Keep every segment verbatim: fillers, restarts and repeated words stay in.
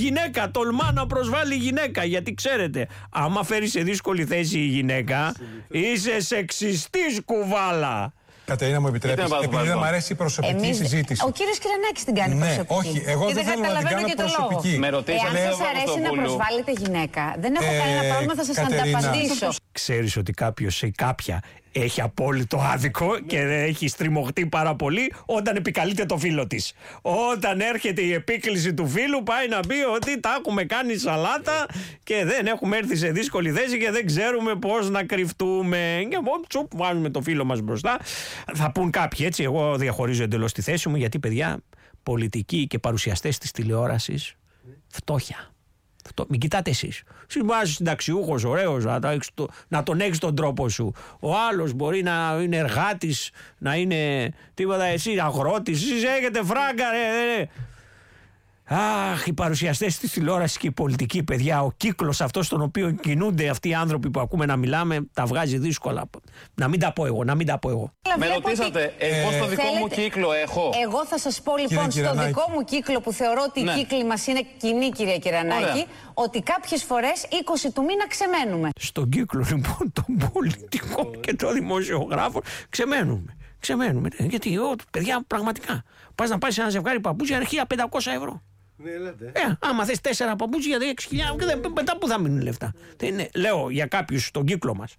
γυναίκα, τολμά να προσβάλλει γυναίκα. Γιατί ξέρετε, άμα φέρει σε δύσκολη θέση η γυναίκα, είσαι σεξιστής κουβάλα. Κατερίνα, μου επιτρέπεις, επειδή δεν μου αρέσει η προσωπική Εμείς, συζήτηση. Ο κύριος Κυρανάκης την κάνει ναι, προσωπική. Όχι, εγώ δεν, δεν θέλω να την κάνω προσωπική. Με ρωτήσατε, εάν σας αρέσει να προσβάλλετε γυναίκα, δεν έχω ε, κανένα πρόβλημα, θα σας ανταπαντήσω. Ξέρεις ότι κάποιος ή κάποια έχει απόλυτο άδικο και έχει στριμωχτεί πάρα πολύ όταν επικαλείται το φίλο της. Όταν έρχεται η επίκληση του φίλου, πάει να πει ότι τα έχουμε κάνει σαλάτα και δεν έχουμε έρθει σε δύσκολη θέση και δεν ξέρουμε πώς να κρυφτούμε. Και τσουπ, βάζουμε το φίλο μας μπροστά. Θα πούν κάποιοι έτσι, εγώ διαχωρίζω εντελώς τη θέση μου, γιατί παιδιά, πολιτικοί και παρουσιαστές της τηλεόρασης, φτώχεια. Αυτό, μην κοιτάτε εσείς. Συμβάζεις συνταξιούχος, ωραίος, να, το, να τον έχεις τον τρόπο σου. Ο άλλος μπορεί να είναι εργάτης, να είναι τίποτα, εσύ αγρότης, εσείς έχετε φράγκα, ρε, ρε. Αχ, οι παρουσιαστές της τηλεόρασης και οι πολιτικοί, παιδιά, ο κύκλος αυτός στον οποίο κινούνται αυτοί οι άνθρωποι που ακούμε να μιλάμε, τα βγάζει δύσκολα. Να μην τα πω εγώ, να μην τα πω εγώ. Με ρωτήσατε, ότι... εγώ στο δικό θέλετε... μου κύκλο έχω. Εγώ θα σας πω λοιπόν, στο δικό μου κύκλο που θεωρώ ότι ναι. οι κύκλοι μας είναι κοινοί, κυρία Κυρανάκη, Ωραία. ότι κάποιες φορές είκοσι του μήνα ξεμένουμε. Στον κύκλο λοιπόν των πολιτικών και των δημοσιογράφων ξεμένουμε. Ξεμένουμε. Γιατί, ο, παιδιά, πραγματικά, πας να πάει σε ένα ζευγάρι παπούτσια είναι χίλια πεντακόσια ευρώ. Ναι, λέτε. Ε, άμα θες τέσσερα παπούτσια για έξι χιλιάδες, μετά που θα μείνουν λεφτά. Είναι, λέω για κάποιους στον κύκλο μας.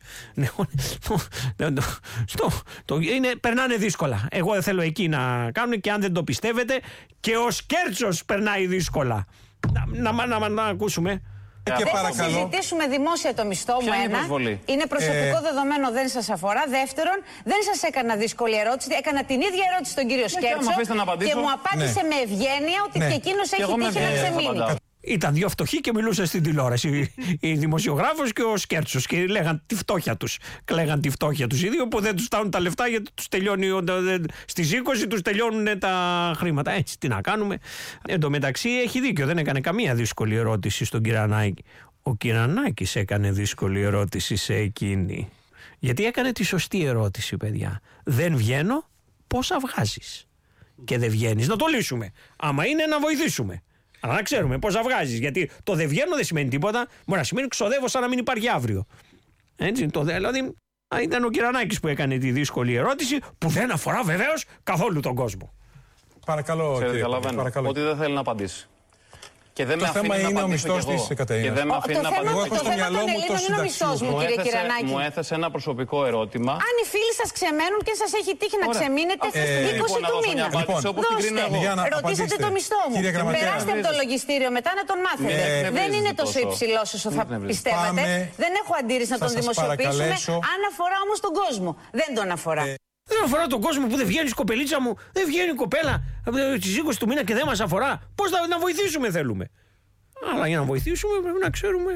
Είναι, περνάνε δύσκολα. Εγώ δεν θέλω εκεί να κάνουν και αν δεν το πιστεύετε, και ο Σκέρτσος περνάει δύσκολα. Να, να, να, να ακούσουμε. Και δεν θα συζητήσουμε δημόσια το μισθό μου. Ένα. Είναι προσωπικό ε... δεδομένο, δεν σας αφορά. Δεύτερον, δεν σας έκανα δύσκολη ερώτηση. Έκανα την ίδια ερώτηση στον κύριο Σκέρτσο και μου απάντησε ναι. με ευγένεια ότι ναι. και εκείνος έχει τύχει να ξεμείνει. Ήταν δύο φτωχοί και μιλούσαν στην τηλεόραση. Η δημοσιογράφος και ο Σκέρτσος. Και λέγαν τη φτώχεια τους. Κλαίγαν τη φτώχεια τους. Οι δύο που δεν τους φτάνουν τα λεφτά, γιατί τους τελειώνει. Στις είκοσι τους τελειώνουν τα χρήματα. Έτσι, τι να κάνουμε. Εν τω μεταξύ έχει δίκιο. Δεν έκανε καμία δύσκολη ερώτηση στον Κυρανάκη. Ο Κυρανάκης έκανε δύσκολη ερώτηση σε εκείνη. Γιατί έκανε τη σωστή ερώτηση, παιδιά. Δεν βγαίνω, πόσα βγάζεις. Και δεν βγαίνεις, να το λύσουμε. Άμα είναι, να βοηθήσουμε. Αλλά να ξέρουμε πόσα βγάζεις. Γιατί το δεν βγαίνω δεν σημαίνει τίποτα. Μπορεί να σημαίνει ξοδεύω σαν να μην υπάρχει αύριο. Έτσι, το, δηλαδή ήταν ο Κυρανάκης που έκανε τη δύσκολη ερώτηση, που δεν αφορά βεβαίως καθόλου τον κόσμο. Παρακαλώ, Ξέρετε, κύριε, καταλαβαίνω παρακαλώ. ότι δεν θέλει να απαντήσει. Και δεν το με θέμα είναι ο μισθός της Κατερίνας. Και δεν με αφήνει να απαντήσω. Εγώ έχω στο μυαλό μου το συνταξιούχο. Μου, κύριε Κυρανάκη. Μου έθεσε ένα προσωπικό ερώτημα. Αν οι φίλοι σας ξεμένουν και σας έχει τύχει να ξεμείνετε στις είκοσι του μήνα. Ρωτήσατε το μισθό μου. Περάστε από το λογιστήριο μετά να τον μάθετε. Δεν είναι τόσο υψηλός όσο θα πιστεύατε. Δεν έχω αντίρρηση να τον δημοσιοποιήσουμε. Αν αφορά όμως τον κόσμο. Δεν τον αφορά. Δεν αφορά τον κόσμο που δεν βγαίνει, κοπελίτσα μου. Δεν βγαίνει η κοπέλα στις είκοσι του μήνα και δεν μας αφορά. Πώς να βοηθήσουμε θέλουμε. Αλλά για να βοηθήσουμε πρέπει να ξέρουμε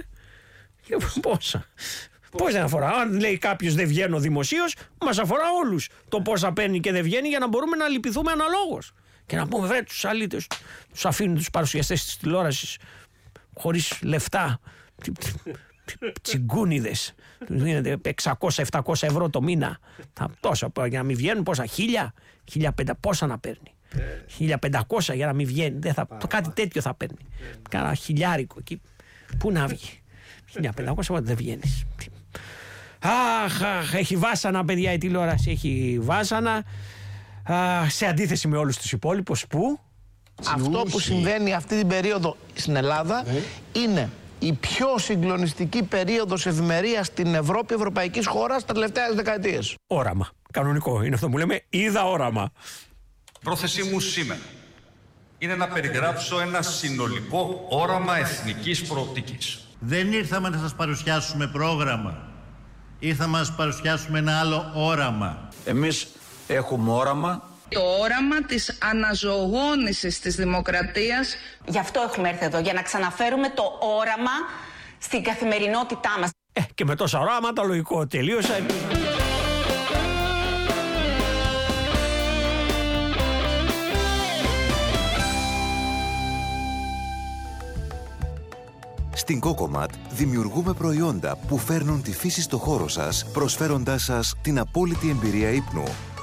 πόσα. Πώς δεν αφορά. Αν λέει κάποιος δεν βγαίνω δημοσίως, μας αφορά όλους το πόσα παίρνει και δεν βγαίνει, για να μπορούμε να λυπηθούμε αναλόγως. Και να πούμε, βρε, τους αλήτες, τους αφήνουν τους παρουσιαστές της τηλεόρασης χωρίς λεφτά. Τσιγκούνιδες. Τους δίνεται εξακόσια επτακόσια ευρώ το μήνα. Θα, τόσα, για να μην βγαίνουν, πόσα, χίλια, χίλια πεντακόσια, πόσα να παίρνει. χίλια πεντακόσια για να μην βγαίνει. Δεν θα, το κάτι τέτοιο θα παίρνει. Κάνα χιλιάρικο εκεί. Πού να βγει. χίλια πεντακόσια δεν βγαίνει. Αχ, αχ, έχει βάσανα, παιδιά, η τηλεόραση. Έχει βάσανα. Αχ, σε αντίθεση με όλους τους υπόλοιπους που. Αυτό που συμβαίνει αυτή την περίοδο στην Ελλάδα είναι η πιο συγκλονιστική περίοδος ευημερίας στην Ευρώπη, ευρωπαϊκής χώρας, τα τελευταίες δεκαετίες. Όραμα. Κανονικό. Είναι αυτό που λέμε, είδα όραμα. Πρόθεσή μου σήμερα είναι να περιγράψω ένα συνολικό όραμα εθνικής προοπτικής. Δεν ήρθαμε να σας παρουσιάσουμε πρόγραμμα. Ήρθαμε να σας παρουσιάσουμε ένα άλλο όραμα. Εμείς έχουμε όραμα. Το όραμα της αναζωογόνησης της δημοκρατίας. Γι' αυτό έχουμε έρθει εδώ, για να ξαναφέρουμε το όραμα στην καθημερινότητά μας. Ε, και με τόσα οράματα, λογικό, τελείωσα. Στην Cocomat δημιουργούμε προϊόντα που φέρνουν τη φύση στο χώρο σας, προσφέροντάς σας την απόλυτη εμπειρία ύπνου.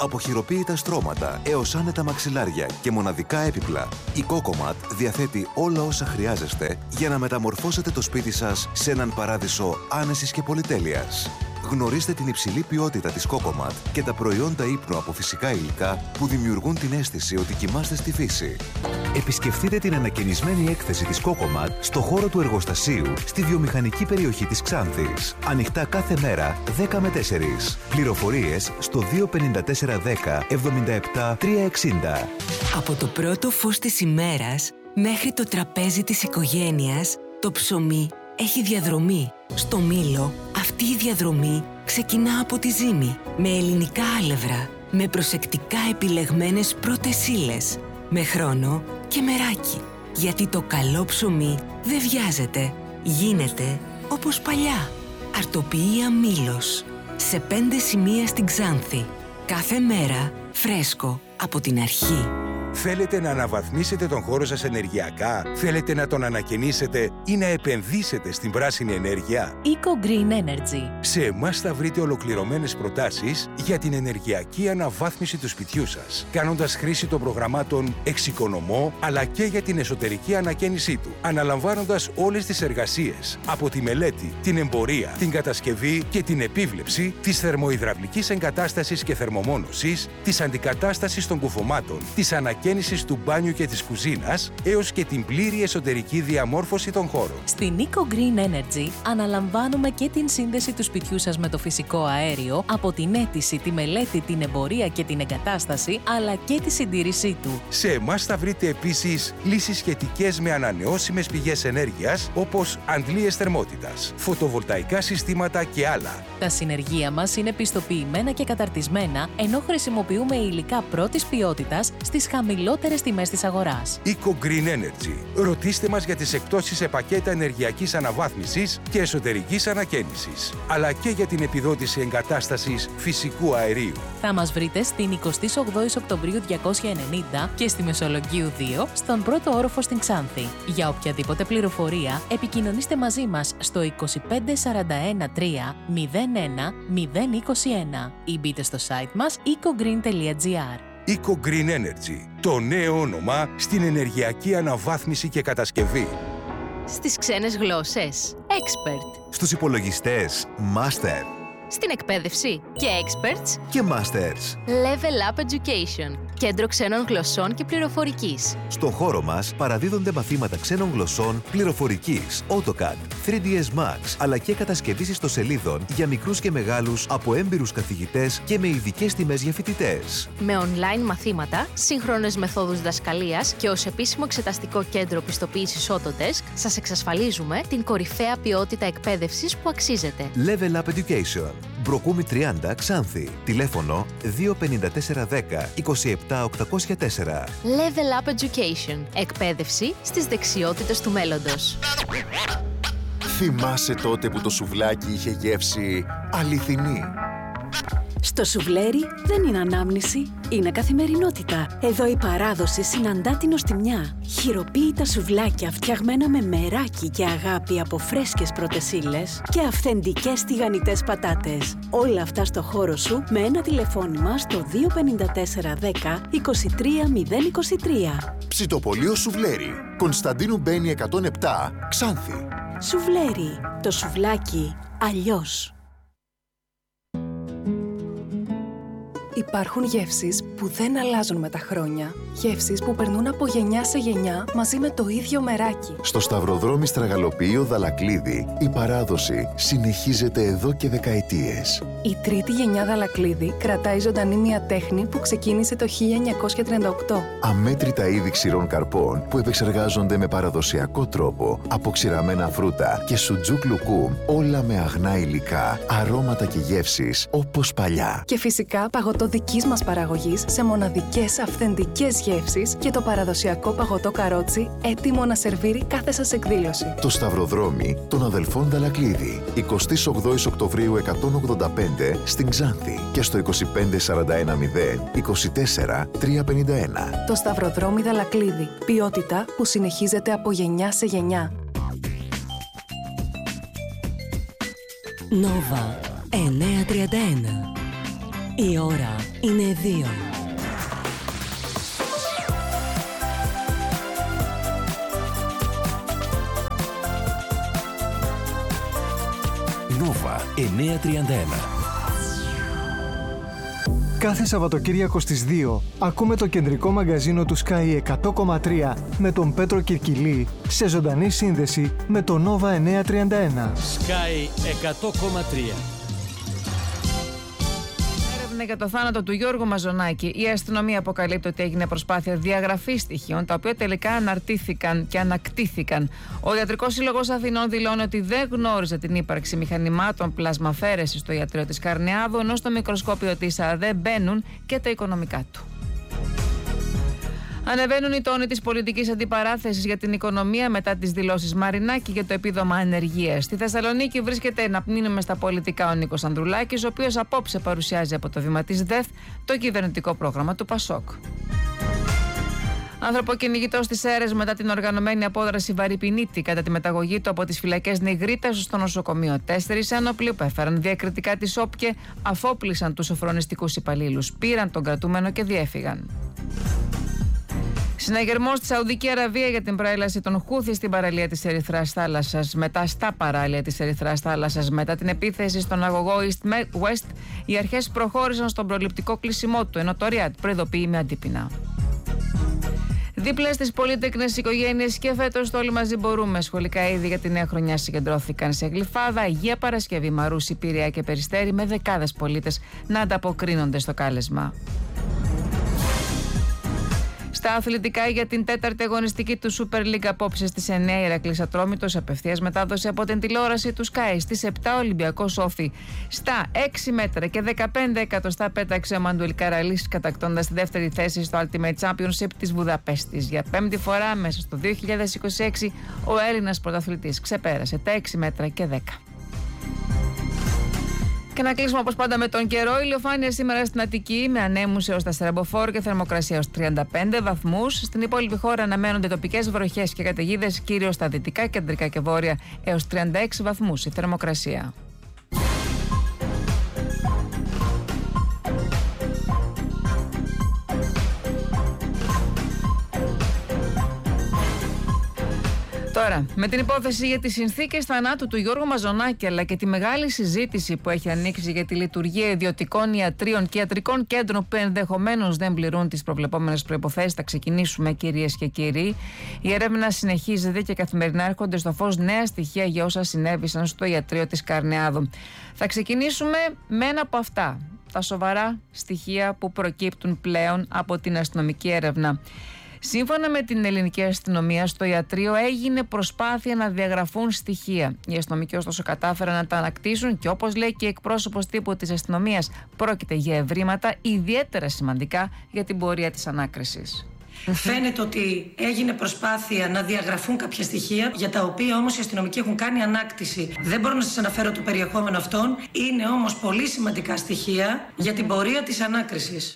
Από χειροποίητα στρώματα έως άνετα μαξιλάρια και μοναδικά έπιπλα, η Cocomat διαθέτει όλα όσα χρειάζεστε για να μεταμορφώσετε το σπίτι σας σε έναν παράδεισο άνεσης και πολυτέλειας. Γνωρίστε την υψηλή ποιότητα της Cocomat και τα προϊόντα ύπνου από φυσικά υλικά που δημιουργούν την αίσθηση ότι κοιμάστε στη φύση. Επισκεφτείτε την ανακαινισμένη έκθεση της Cocomat στο χώρο του εργοστασίου στη βιομηχανική περιοχή της Ξάνθης. Ανοιχτά κάθε μέρα δέκα με τέσσερις. Πληροφορίες στο δύο πέντε τέσσερα δέκα εβδομήντα επτά τριακόσια εξήντα. Από το πρώτο φως της ημέρας μέχρι το τραπέζι της οικογένειας, το ψωμί έχει διαδρομή. Στο Μήλο, αυτή η διαδρομή ξεκινά από τη ζύμη, με ελληνικά άλευρα, με προσεκτικά επιλεγμένες πρώτες ύλες, με χρόνο και μεράκι. Γιατί το καλό ψωμί δεν βιάζεται, γίνεται όπως παλιά. Αρτοποιία Μήλος, σε πέντε σημεία στην Ξάνθη. Κάθε μέρα φρέσκο από την αρχή. Θέλετε να αναβαθμίσετε τον χώρο σας ενεργειακά? Θέλετε να τον ανακαινήσετε ή να επενδύσετε στην πράσινη ενέργεια? Eco Green Energy. Σε εμάς θα βρείτε ολοκληρωμένες προτάσεις για την ενεργειακή αναβάθμιση του σπιτιού σας, κάνοντας χρήση των προγραμμάτων Εξοικονομώ, αλλά και για την εσωτερική ανακαίνισή του, αναλαμβάνοντας όλες τις εργασίες, από τη μελέτη, την εμπορία, την κατασκευή και την επίβλεψη της θερμοϊδραυλικής εγκατάστασης και θερμομόνωσης, της αντικατάστασης των κουφωμάτων, της ανακαίνισης του μπάνιου και της κουζίνας, έως και την πλήρη εσωτερική διαμόρφωση των χώρων. Στην Eco Green Energy αναλαμβάνουμε και την σύνδεση του σπιτιού σας με το φυσικό αέριο, από την αίτηση, τη μελέτη, την εμπορία και την εγκατάσταση, αλλά και τη συντήρησή του. Σε εμάς θα βρείτε επίσης λύσεις σχετικές με ανανεώσιμες πηγές ενέργειας, όπως αντλίες θερμότητας, φωτοβολταϊκά συστήματα και άλλα. Τα συνεργεία μας είναι πιστοποιημένα και καταρτισμένα, ενώ χρησιμοποιούμε υλικά πρώτης ποιότητας στις χαμηλότερες τιμές της αγοράς. Eco Green Energy. Ρωτήστε μας για τις εκπτώσεις σε πακέτα ενεργειακής αναβάθμισης και εσωτερικής ανακαίνισης, αλλά και για την επιδότηση εγκατάστασης φυσικού αερίου. Θα μας βρείτε στην εικοστή όγδοη Οκτωβρίου διακόσια ενενήντα και στη Μεσολογγίου δύο, στον πρώτο όροφο στην Ξάνθη. Για οποιαδήποτε πληροφορία, επικοινωνήστε μαζί μας στο είκοσι πέντε σαράντα ένα τρία μηδέν ένα μηδέν είκοσι ένα ή μπείτε στο site μας eco green τελεία gr. Eco Green Energy, το νέο όνομα στην ενεργειακή αναβάθμιση και κατασκευή. Στις ξένες γλώσσες, Expert. Στους υπολογιστές, Master. Στην εκπαίδευση και Experts και Masters. Level Up Education, κέντρο ξένων γλωσσών και πληροφορικής. Στο χώρο μας παραδίδονται μαθήματα ξένων γλωσσών, πληροφορικής, AutoCAD, θρι ντι ες Max, αλλά και κατασκευής ιστοσελίδων για μικρούς και μεγάλους από έμπειρους καθηγητές και με ειδικές τιμές για φοιτητές. Με online μαθήματα, σύγχρονες μεθόδους διδασκαλίας και ως επίσημο εξεταστικό κέντρο πιστοποίησης Autodesk, σας εξασφαλίζουμε την κορυφαία ποιότητα εκπαίδευσης που αξίζετε. Level Up Education. Μπροκούμι τριάντα Ξάνθη. Τηλέφωνο δύο πέντε τέσσερα δέκα είκοσι επτά οκτακόσια τέσσερα. Level Up Education. Εκπαίδευση στις δεξιότητες του μέλλοντος. Θυμάσαι τότε που το σουβλάκι είχε γεύση αληθινή? Στο σουβλέρι δεν είναι ανάμνηση, είναι καθημερινότητα. Εδώ η παράδοση συναντά την νοστιμιά. Χειροποίητα σουβλάκια φτιαγμένα με μεράκι και αγάπη από φρέσκες πρώτες ύλες και αυθεντικές τηγανιτές πατάτες. Όλα αυτά στο χώρο σου με ένα τηλεφώνημα στο δύο πέντε τέσσερα δέκα είκοσι τρία μηδέν είκοσι τρία. Ψητοπολείο Σουβλέρι, Κωνσταντίνου Μπένη εκατόν επτά, Ξάνθη. Σουβλέρι, το σουβλάκι αλλιώς. Υπάρχουν γεύσεις που δεν αλλάζουν με τα χρόνια. Γεύσεις που περνούν από γενιά σε γενιά μαζί με το ίδιο μεράκι. Στο Σταυροδρόμι Στραγαλοποιείο Δαλακλίδη, η παράδοση συνεχίζεται εδώ και δεκαετίες. Η τρίτη γενιά Δαλακλίδη κρατάει ζωντανή μια τέχνη που ξεκίνησε το χίλια εννιακόσια τριάντα οκτώ. Αμέτρητα είδη ξηρών καρπών που επεξεργάζονται με παραδοσιακό τρόπο από ξηραμένα φρούτα και σουτζούκ λουκούμ, όλα με αγνά υλικά, αρώματα και γεύσεις όπως παλιά. Και φυσικά παγωτό δικής μας παραγωγής σε μοναδικές αυθεντικές γεύσεις και το παραδοσιακό παγωτό καρότσι έτοιμο να σερβίρει κάθε σας εκδήλωση. Το Σταυροδρόμι των αδελφών Δαλακλίδη, εικοστή ογδόη Οκτωβρίου εκατόν ογδόντα πέντε στην Ξάνθη και στο είκοσι πέντε σαράντα ένα μηδέν είκοσι τέσσερα τριακόσια πενήντα ένα. Το Σταυροδρόμι Δαλακλίδη. Ποιότητα που συνεχίζεται από γενιά σε γενιά. Νόβα εννιακόσια τριάντα ένα. Η ώρα είναι δύο. Νόβα εννιακόσια τριάντα ένα. Κάθε Σαββατοκύριακο στις δύο ακούμε το κεντρικό μαγκαζίνο του Sky εκατό κόμμα τρία με τον Πέτρο Κυρκυλή σε ζωντανή σύνδεση με το Νόβα εννιακόσια τριάντα ένα. Sky εκατό κόμμα τρία. Για το θάνατο του Γιώργου Μαζονάκη, η αστυνομία αποκαλύπτει ότι έγινε προσπάθεια διαγραφής στοιχείων, τα οποία τελικά αναρτήθηκαν και ανακτήθηκαν. Ο Ιατρικός Σύλλογος Αθηνών δηλώνει ότι δεν γνώριζε την ύπαρξη μηχανημάτων πλασμαφέρεσης στο ιατρείο της Καρνεάδου, ενώ στο μικροσκόπιο της ΑΔΕ μπαίνουν και τα οικονομικά του. Ανεβαίνουν οι τόνοι της πολιτικής αντιπαράθεσης για την οικονομία μετά τις δηλώσεις Μαρινάκη για το επίδομα ανεργίας. Στη Θεσσαλονίκη βρίσκεται, να μείνουμε στα πολιτικά, ο Νίκος Ανδρουλάκης, ο οποίος απόψε παρουσιάζει από το βήμα της ΔΕΘ το κυβερνητικό πρόγραμμα του ΠΑΣΟΚ. Ανθρωποκυνηγητός στις Σέρρες μετά την οργανωμένη απόδραση Βαρυπινίτη κατά τη μεταγωγή του από τις φυλακές Νιγρίτας στο νοσοκομείο. Τέσσερις ένοπλοι που έφεραν διακριτικά τη ΣΟΠΚΕ αφόπλησαν τους σοφρονιστικούς υπαλλήλους, πήραν τον κρατούμενο και διέφυγαν. Συναγερμός στη Σαουδική Αραβία για την προέλαση των Χούθη στην παραλία της Ερυθράς Θάλασσας. Μετά στα παράλια της Ερυθράς Θάλασσας, μετά την επίθεση στον αγωγό East West, οι αρχές προχώρησαν στον προληπτικό κλεισιμό του, ενώ το Ριάντ προειδοποιεί με αντίπεινα. Δίπλα στις πολύτεκνες οικογένειες και φέτος το Όλοι Μαζί Μπορούμε σχολικά είδη για τη νέα χρονιά συγκεντρώθηκαν σε Γλυφάδα, Αγία Παρασκευή, Μαρούση, Πειραιά και Περιστέρι, με δεκάδες πολίτες να ανταποκρίνονται στο κάλεσμα. Στα αθλητικά, για την τέταρτη αγωνιστική του Super League απόψε στις εννιά, η Ηρακλής Ατρόμητος απευθείας μετάδοση από την τηλεόραση του Sky. Στις επτά, Ολυμπιακός Όφη. Στα έξι μέτρα και δεκαπέντε εκατοστά πέταξε ο Μαντουελ Καραλής, κατακτώντας τη δεύτερη θέση στο Ultimate Championship της Βουδαπέστης. Για πέμπτη φορά μέσα στο δύο χιλιάδες είκοσι έξι, ο Έλληνας πρωταθλητής ξεπέρασε τα έξι μέτρα και δέκα. Και να κλείσουμε όπως πάντα με τον καιρό. Ηλιοφάνεια σήμερα στην Αττική με ανέμους έως τα Στεραμποφόρο και θερμοκρασία έως τριάντα πέντε βαθμούς. Στην υπόλοιπη χώρα αναμένονται τοπικές βροχές και καταιγίδες, κυρίως στα δυτικά, κεντρικά και βόρεια, έως τριάντα έξι βαθμούς η θερμοκρασία. Τώρα, με την υπόθεση για τις συνθήκες θανάτου του Γιώργου Μαζονάκη, αλλά και τη μεγάλη συζήτηση που έχει ανοίξει για τη λειτουργία ιδιωτικών ιατρίων και ιατρικών κέντρων που ενδεχομένως δεν πληρούν τις προβλεπόμενες προϋποθέσεις, θα ξεκινήσουμε, κυρίες και κύριοι. Η έρευνα συνεχίζεται και καθημερινά έρχονται στο φως νέα στοιχεία για όσα συνέβησαν στο ιατρείο της Καρνεάδου. Θα ξεκινήσουμε με ένα από αυτά, τα σοβαρά στοιχεία που προκύπτουν πλέον από την αστυνομική έρευνα. Σύμφωνα με την ελληνική αστυνομία, στο ιατρείο έγινε προσπάθεια να διαγραφούν στοιχεία. Οι αστυνομικοί ωστόσο κατάφεραν να τα ανακτήσουν και, όπως λέει και εκπρόσωπος τύπου της αστυνομίας, πρόκειται για ευρήματα ιδιαίτερα σημαντικά για την πορεία της ανάκρισης. Φαίνεται ότι έγινε προσπάθεια να διαγραφούν κάποια στοιχεία, για τα οποία όμως οι αστυνομικοί έχουν κάνει ανάκτηση. Δεν μπορώ να σας αναφέρω το περιεχόμενο αυτών, είναι όμως πολύ σημαντικά στοιχεία για την πορεία της ανάκρισης.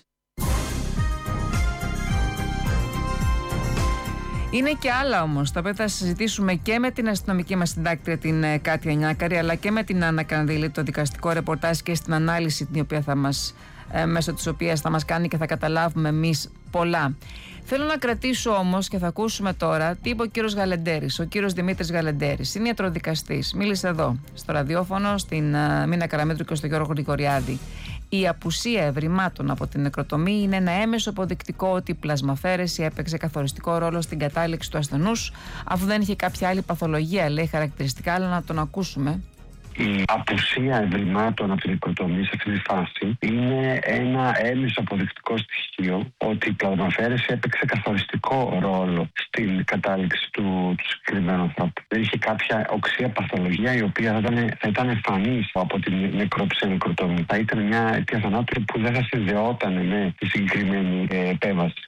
Είναι και άλλα όμως, τα οποία θα συζητήσουμε και με την αστυνομική μας συντάκτρια, την Κάτια Νιάκαρη, αλλά και με την Άννα Κανδύλη, το δικαστικό ρεπορτάζ και στην ανάλυση την οποία θα μας, ε, μέσω της οποίας θα μας κάνει και θα καταλάβουμε εμείς πολλά. Θέλω να κρατήσω όμως και θα ακούσουμε τώρα τι είπε ο κύριος Γαλεντέρης, ο κύριος Δημήτρης Γαλεντέρης. Είναι ιατροδικαστής. Μίλησε εδώ, στο ραδιόφωνο, στην uh, Μίνα Καραμέτρου και στον Γιώργο Γρηγοριάδη. Η απουσία ευρημάτων από την νεκροτομή είναι ένα έμεσο αποδεικτικό ότι η πλασμαφέρεση έπαιξε καθοριστικό ρόλο στην κατάληξη του ασθενούς, αφού δεν είχε κάποια άλλη παθολογία, λέει, χαρακτηριστικά, αλλά να τον ακούσουμε. Η απουσία ευρημάτων από την νεκροτομή σε αυτή τη φάση είναι ένα έμεσο αποδεικτικό στοιχείο ότι η πλασμαφέρεση έπαιξε καθοριστικό ρόλο στην κατάληξη του, του συγκεκριμένου ανθρώπου. Δεν είχε κάποια οξία παθολογία η οποία θα ήταν, θα ήταν εμφανής από την νεκρόψη νεκροτομή. Θα ήταν μια αιτία θανάτου που δεν θα συνδεόταν με τη συγκεκριμένη ε, επέμβαση.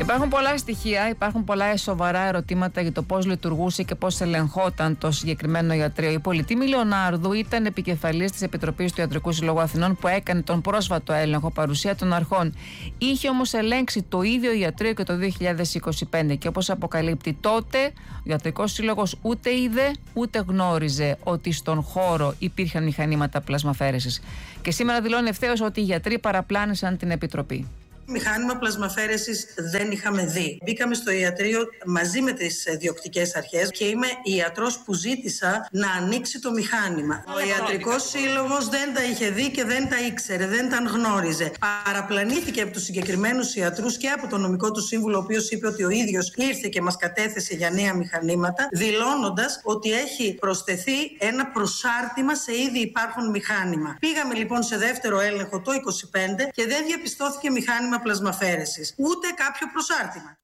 Υπάρχουν πολλά στοιχεία, υπάρχουν πολλά σοβαρά ερωτήματα για το πώς λειτουργούσε και πώς ελεγχόταν το συγκεκριμένο ιατρείο. Η Πολυτίμη Λεωνάρδου ήταν επικεφαλής της Επιτροπής του Ιατρικού Συλλόγου Αθηνών που έκανε τον πρόσφατο έλεγχο παρουσία των αρχών. Είχε όμως ελέγξει το ίδιο ιατρείο και το δύο χιλιάδες είκοσι πέντε και όπως αποκαλύπτει τότε, ο Ιατρικός Σύλλογος ούτε είδε ούτε γνώριζε ότι στον χώρο υπήρχαν μηχανήματα πλασμαφέρεσης. Και σήμερα δηλώνει ευθέως ότι οι γιατροί παραπλάνησαν την Επιτροπή. Μηχάνημα πλασμαφέρεσης δεν είχαμε δει. Μπήκαμε στο ιατρείο μαζί με τις διοκτικές αρχές και είμαι ιατρός που ζήτησα να ανοίξει το μηχάνημα. Ο Ιατρικός Σύλλογος δεν τα είχε δει και δεν τα ήξερε, δεν τα γνώριζε. Παραπλανήθηκε από τους συγκεκριμένους ιατρούς και από τον νομικό του σύμβουλο, ο οποίος είπε ότι ο ίδιος ήρθε και μας κατέθεσε για νέα μηχανήματα, δηλώνοντας ότι έχει προσθεθεί ένα προσάρτημα σε ήδη υπάρχον μηχάνημα. Πήγαμε λοιπόν σε δεύτερο έλεγχο το είκοσι πέντε και δεν διαπιστώθηκε μηχάνημα πλασμαφέρεσης, ούτε κάποιο προσάρτημα.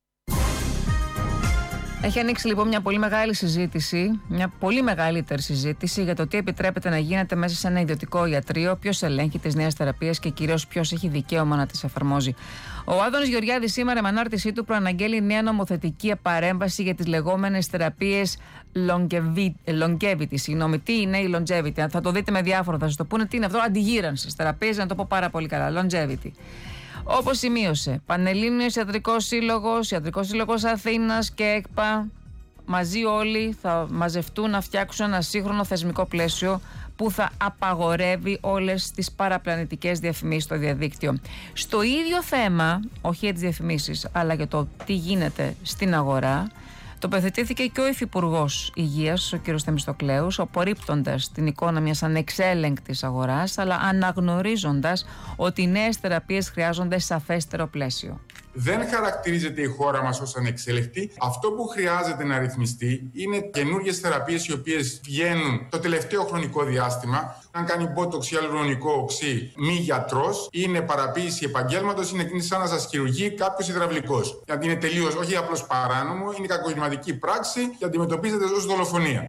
Έχει ανοίξει λοιπόν μια πολύ μεγάλη συζήτηση, μια πολύ μεγαλύτερη συζήτηση για το τι επιτρέπεται να γίνεται μέσα σε ένα ιδιωτικό ιατρείο, ποιος ελέγχει τις νέες θεραπείες και κυρίως ποιος έχει δικαίωμα να τις εφαρμόζει. Ο Άδωνης Γεωργιάδης σήμερα με ανάρτησή του προαναγγέλει νέα νομοθετική παρέμβαση για τις λεγόμενες θεραπείες longevity. Συγγνώμη, τι είναι η longevity? Θα το δείτε με διάφορα, θα σας το πούνε τι είναι αυτό. Αντιγύρανσης θεραπείες, να το πω πάρα πολύ καλά. Longevity. Όπως σημείωσε, Πανελλήνιος Ιατρικός Σύλλογος, Ιατρικός Σύλλογος Αθήνας και ΕΚΠΑ, μαζί όλοι θα μαζευτούν να φτιάξουν ένα σύγχρονο θεσμικό πλαίσιο που θα απαγορεύει όλες τις παραπλανητικές διαφημίσεις στο διαδίκτυο. Στο ίδιο θέμα, όχι για τις διαφημίσεις, αλλά για το τι γίνεται στην αγορά, τοποθετήθηκε και ο Υφυπουργός Υγείας, ο κ. Θεμιστοκλέους, απορρίπτοντας την εικόνα μιας ανεξέλεγκτης αγοράς, αλλά αναγνωρίζοντας ότι οι νέες θεραπείες χρειάζονται σαφέστερο πλαίσιο. Δεν χαρακτηρίζεται η χώρα μας ως ανεξέλεκτη. Αυτό που χρειάζεται να ρυθμιστεί είναι καινούργιες θεραπείες οι οποίες βγαίνουν το τελευταίο χρονικό διάστημα. Αν κάνει μπότοξ ή αλουρονικό οξύ μη γιατρός, είναι παραποίηση επαγγέλματος, είναι σαν να σας χειρουργεί κάποιος υδραυλικός. Γιατί είναι τελείως, όχι απλώς παράνομο, είναι κακοειδηματική πράξη και αντιμετωπίζεται ως δολοφονία.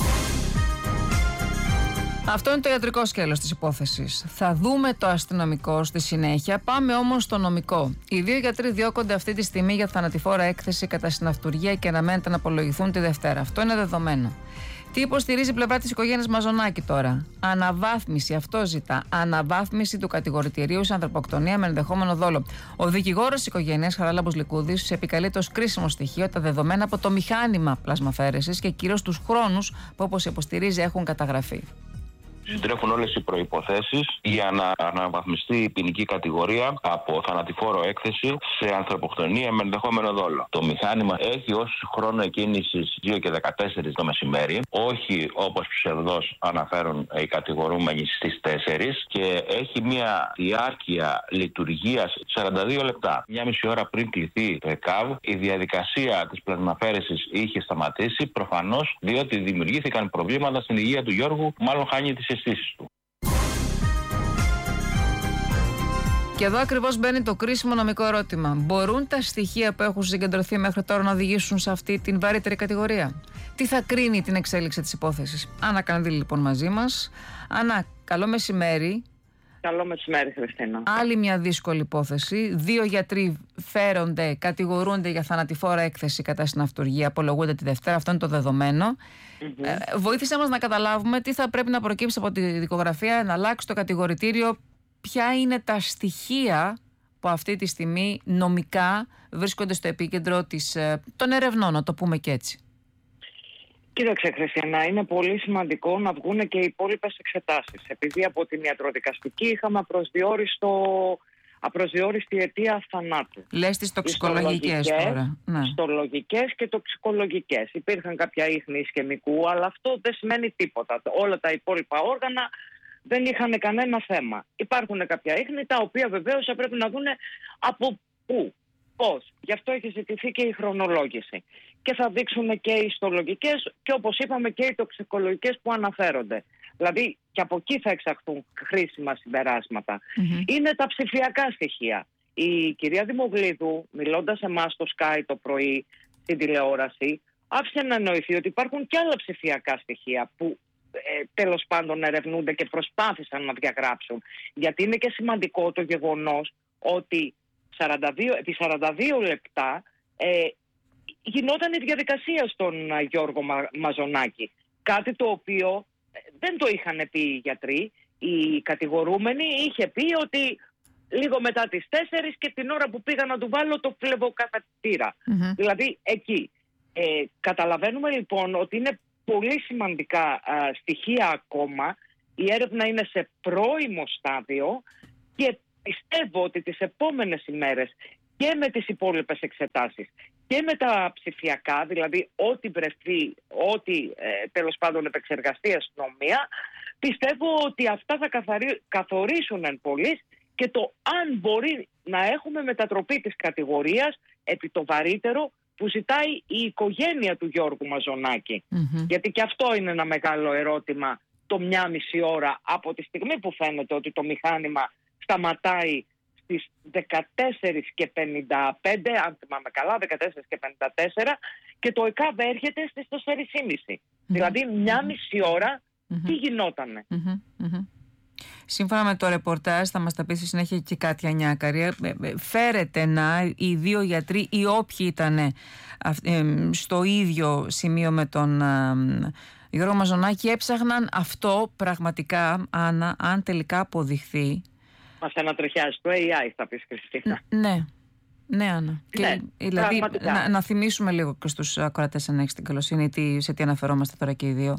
Αυτό είναι το ιατρικό σκέλος της υπόθεσης. Θα δούμε το αστυνομικό στη συνέχεια. Πάμε όμως στο νομικό. Οι δύο γιατροί διώκονται αυτή τη στιγμή για θανατηφόρα έκθεση κατά συναυτουργία και αναμένεται να απολογηθούν τη Δευτέρα. Αυτό είναι δεδομένο. Τι υποστηρίζει η πλευρά της οικογένειας Μαζονάκη τώρα? Αναβάθμιση, αυτό ζητά. Αναβάθμιση του κατηγορητηρίου σε ανθρωποκτονία με ενδεχόμενο δόλο. Ο δικηγόρος της οικογένειας, Χαράλαμπος Λικούδης, επικαλείται ως κρίσιμο στοιχείο τα δεδομένα από το μηχάνημα πλασμαφέρεσης και κυρίως τους χρόνους που, όπως υποστηρίζει, έχουν καταγραφεί. Συντρέχουν όλες οι προϋποθέσεις για να αναβαθμιστεί η ποινική κατηγορία από θανατηφόρο έκθεση σε ανθρωποκτονία με ενδεχόμενο δόλο. Το μηχάνημα έχει ως χρόνο εκκίνησης δύο και δεκατέσσερα το μεσημέρι, όχι όπως ψευδώς αναφέρουν οι κατηγορούμενοι στις τέσσερις, και έχει μια διάρκεια λειτουργίας σαράντα δύο λεπτά. Μια μισή ώρα πριν κληθεί το ΕΚΑΒ, η διαδικασία της πλασμαφέρεσης είχε σταματήσει, προφανώς διότι δημιουργήθηκαν προβλήματα στην υγεία του Γιώργου, μάλλον χάνει τις αισθήσεις του. Και εδώ ακριβώς μπαίνει το κρίσιμο νομικό ερώτημα. Μπορούν τα στοιχεία που έχουν συγκεντρωθεί μέχρι τώρα να οδηγήσουν σε αυτή την βαρύτερη κατηγορία? Τι θα κρίνει την εξέλιξη της υπόθεσης? Άννα Κανδύλη λοιπόν μαζί μας. Άννα, καλό μεσημέρι. Καλό μεσημέρι, Χριστίνα. Άλλη μια δύσκολη υπόθεση. Δύο γιατροί φέρονται, κατηγορούνται για θανατηφόρα έκθεση κατά συναυτουργία, απολογούνται τη Δευτέρα. Αυτό είναι το δεδομένο. Mm-hmm. Ε, βοήθησε μας να καταλάβουμε τι θα πρέπει να προκύψει από τη δικογραφία, να αλλάξει το κατηγορητήριο. Ποια είναι τα στοιχεία που αυτή τη στιγμή νομικά βρίσκονται στο επίκεντρο της, των ερευνών, να το πούμε και έτσι? Κοίταξε, Χριστιανά, είναι πολύ σημαντικό να βγουν και οι υπόλοιπες εξετάσεις. Επειδή από την ιατροδικαστική είχαμε απροσδιόριστο, απροσδιόριστη αιτία θανάτου. Λες τις τοξικολογικές τώρα. Ναι. Ιστολογικές και τοξικολογικές. Υπήρχαν κάποια ίχνη ισκεμικού, αλλά αυτό δεν σημαίνει τίποτα. Όλα τα υπόλοιπα όργανα δεν είχαν κανένα θέμα. Υπάρχουν κάποια ίχνη τα οποία βεβαίως θα πρέπει να δουν από πού, πώς. Γι' αυτό έχει ζητηθεί και η χρονολόγηση. Και θα δείξουν και οι ιστολογικές και, όπως είπαμε, και οι τοξικολογικές που αναφέρονται. Δηλαδή και από εκεί θα εξαχθούν χρήσιμα συμπεράσματα. Mm-hmm. Είναι τα ψηφιακά στοιχεία. Η κυρία Δημογλίδου, μιλώντας σε εμάς στο Sky το πρωί στην τηλεόραση, άφησε να εννοηθεί ότι υπάρχουν και άλλα ψηφιακά στοιχεία που ε, τέλος πάντων ερευνούνται και προσπάθησαν να διαγράψουν. Γιατί είναι και σημαντικό το γεγονός ότι σαράντα δύο, επί σαράντα δύο λεπτά ε, γινόταν η διαδικασία στον α, Γιώργο Μα, Μαζονάκη. Κάτι το οποίο ε, δεν το είχαν πει οι γιατροί. Η κατηγορούμενη είχε πει ότι λίγο μετά τις τέσσερις και την ώρα που πήγα να του βάλω το φλεβοκαθαρτήρα. Mm-hmm. Δηλαδή εκεί. Ε, καταλαβαίνουμε λοιπόν ότι είναι πολύ σημαντικά α, στοιχεία ακόμα. Η έρευνα είναι σε πρώιμο στάδιο και πιστεύω ότι τις επόμενες ημέρες και με τις υπόλοιπες εξετάσεις και με τα ψηφιακά, δηλαδή ό,τι βρεθεί, ό,τι ε, τέλος πάντων επεξεργαστεί η αστυνομία, πιστεύω ότι αυτά θα καθαρι... καθορίσουν εν πολλοίς και το αν μπορεί να έχουμε μετατροπή της κατηγορίας επί το βαρύτερο που ζητάει η οικογένεια του Γιώργου Μαζονάκη. Mm-hmm. Γιατί και αυτό είναι ένα μεγάλο ερώτημα το μια μισή ώρα από τη στιγμή που φαίνεται ότι το μηχάνημα σταματάει στις δεκατέσσερις και πενήντα πέντε, αν θυμάμαι καλά, δεκατέσσερις και πενήντα τέσσερα και το ΕΚΑΒ έρχεται στις τέσσερις και μισή. Mm-hmm. Δηλαδή μια mm-hmm. μισή ώρα mm-hmm. τι γινότανε. Mm-hmm. Mm-hmm. Σύμφωνα με το ρεπορτάζ, θα μας τα πει στη συνέχεια και η Κάτια Νιάκαρη, φέρεται να οι δύο γιατροί ή όποιοι ήταν στο ίδιο σημείο με τον Γιώργο Μαζονάκη έψαχναν αυτό πραγματικά, Άννα, αν τελικά αποδειχθεί. Μας ανατριχιάζει το έι άι, θα πεις, Χριστίνα. Ναι, ναι, Άννα. Ναι, και, δηλαδή, να, να θυμίσουμε λίγο και στους ακροατές, αν έχεις την καλοσύνη, τι, σε τι αναφερόμαστε τώρα και οι δύο.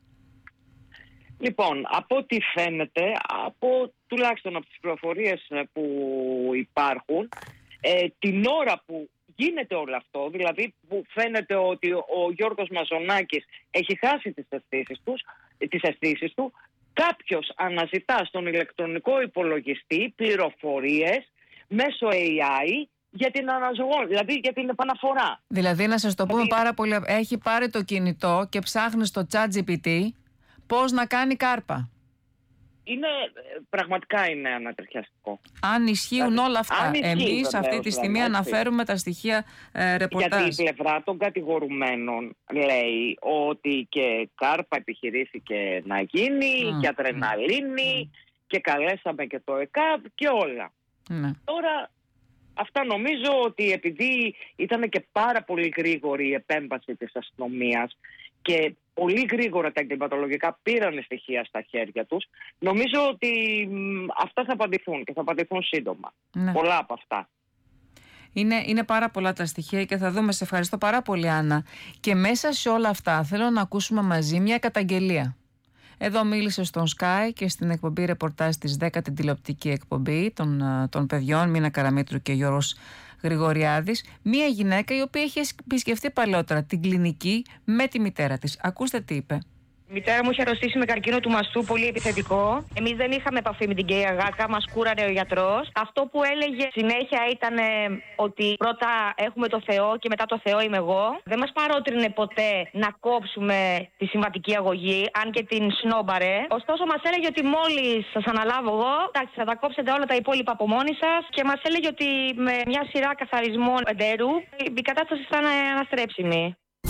Λοιπόν, από ό,τι φαίνεται, από, τουλάχιστον από τις πληροφορίες που υπάρχουν, ε, την ώρα που γίνεται όλο αυτό, δηλαδή που φαίνεται ότι ο Γιώργος Μαζονάκης έχει χάσει τις αισθήσεις τους, τις αισθήσεις του, κάποιος αναζητά στον ηλεκτρονικό υπολογιστή πληροφορίες μέσω έι άι για την αναζωγόνηση, δηλαδή για την επαναφορά. Δηλαδή, να σας το πούμε δηλαδή, πάρα πολύ, έχει πάρει το κινητό και ψάχνει στο ChatGPT πώς να κάνει κάρπα. Είναι, πραγματικά είναι ανατριχιαστικό. Αν ισχύουν δηλαδή, όλα αυτά. Εμείς αυτή τη στιγμή δηλαδή, αναφέρουμε τα στοιχεία ε, ρεπορτάζ. Γιατί η πλευρά των κατηγορουμένων λέει ότι και κάρπα επιχειρήθηκε να γίνει mm. και αδρεναλίνη mm. και καλέσαμε και το ΕΚΑΒ και όλα. Mm. Τώρα αυτά νομίζω ότι επειδή ήταν και πάρα πολύ γρήγορη η επέμβαση της αστυνομίας και πολύ γρήγορα τα εγκληματολογικά πήραν στοιχεία στα χέρια τους, νομίζω ότι μ, αυτά θα απαντηθούν και θα απαντηθούν σύντομα. Ναι. Πολλά από αυτά. Είναι, είναι πάρα πολλά τα στοιχεία και θα δούμε. Σε ευχαριστώ πάρα πολύ, Άννα. Και μέσα σε όλα αυτά θέλω να ακούσουμε μαζί μια καταγγελία. Εδώ μίλησε στον Sky και στην εκπομπή ρεπορτάζ της δέκα, την τηλεοπτική εκπομπή των, των παιδιών, Μίνα Καραμήτρου και Γιώργος Γρηγοριάδης, μία γυναίκα η οποία είχε επισκεφτεί παλαιότερα την κλινική με τη μητέρα της. Ακούστε τι είπε. Η μητέρα μου είχε αρρωστήσει με καρκίνο του μαστού, πολύ επιθετικό. Εμείς δεν είχαμε επαφή με την κυρία Γάκα, μας κούραρε ο γιατρός. Αυτό που έλεγε συνέχεια ήταν ότι πρώτα έχουμε το Θεό και μετά το Θεό είμαι εγώ. Δεν μας παρότρινε ποτέ να κόψουμε τη συμβατική αγωγή, αν και την σνόμπαρε. Ωστόσο, μας έλεγε ότι μόλις σας αναλάβω εγώ, εντάξει, θα τα κόψετε όλα τα υπόλοιπα από μόνοι σας. Και μας έλεγε ότι με μια σειρά καθαρισμών εντέρου η κατάσταση θα είναι αναστρέψιμη.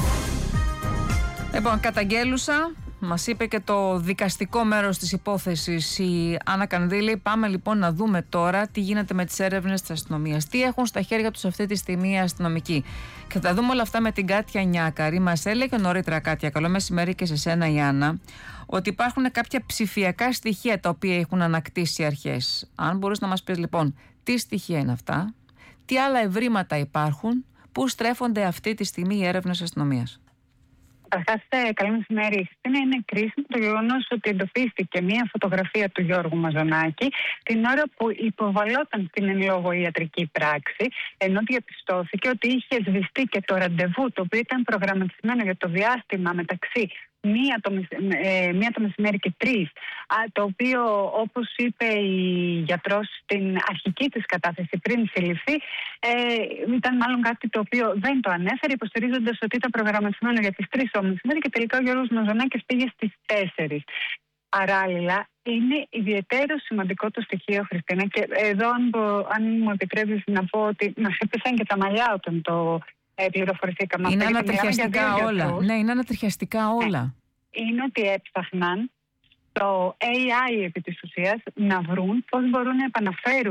Λοιπόν, καταγγέλουσα. Μας είπε και το δικαστικό μέρος της υπόθεσης η Άννα Κανδύλη. Πάμε λοιπόν να δούμε τώρα τι γίνεται με τις έρευνες της αστυνομίας. Τι έχουν στα χέρια τους αυτή τη στιγμή οι αστυνομικοί. Και θα δούμε όλα αυτά με την Κάτια Νιάκαρη. Μας έλεγε νωρίτερα, Κάτια, καλό μεσημέρι και σε σένα, η Άννα, ότι υπάρχουν κάποια ψηφιακά στοιχεία τα οποία έχουν ανακτήσει οι αρχές. Αν μπορείς να μας πεις λοιπόν τι στοιχεία είναι αυτά, τι άλλα ευρήματα υπάρχουν, πού στρέφονται αυτή τη στιγμή οι έρευνες της αστυνομίας. Καταρχάς, καλό μεσημέρι. Είναι κρίσιμο το γεγονός ότι εντοπίστηκε μία φωτογραφία του Γιώργου Μαζονάκη την ώρα που υποβαλόταν στην εν λόγω ιατρική πράξη, ενώ διαπιστώθηκε ότι είχε σβηστεί και το ραντεβού το οποίο ήταν προγραμματισμένο για το διάστημα μεταξύ μία το, ε, μία το μεσημέρι και τρεις, το οποίο, όπως είπε η γιατρός στην αρχική της κατάθεση πριν συλληφθεί, ε, ήταν μάλλον κάτι το οποίο δεν το ανέφερε, υποστηρίζοντας ότι ήταν προγραμματισμένο για τις τρεις το μεσημέρι και τελικά ο Γιώργος Μαζονάκης πήγε στις τέσσερις. Παράλληλα, είναι ιδιαίτερο σημαντικό το στοιχείο, Χριστίνα, και εδώ αν, αν μου επιτρέπεις να πω ότι μας έπεσαν και τα μαλλιά όταν το πληροφορηθήκαμε. Είναι ανατριχιαστικά όλα. Ναι, είναι ανατριχιαστικά όλα. Είναι ότι έψαχναν το έι άι επί της ουσίας να βρουν πώς μπορούν να επαναφέρουν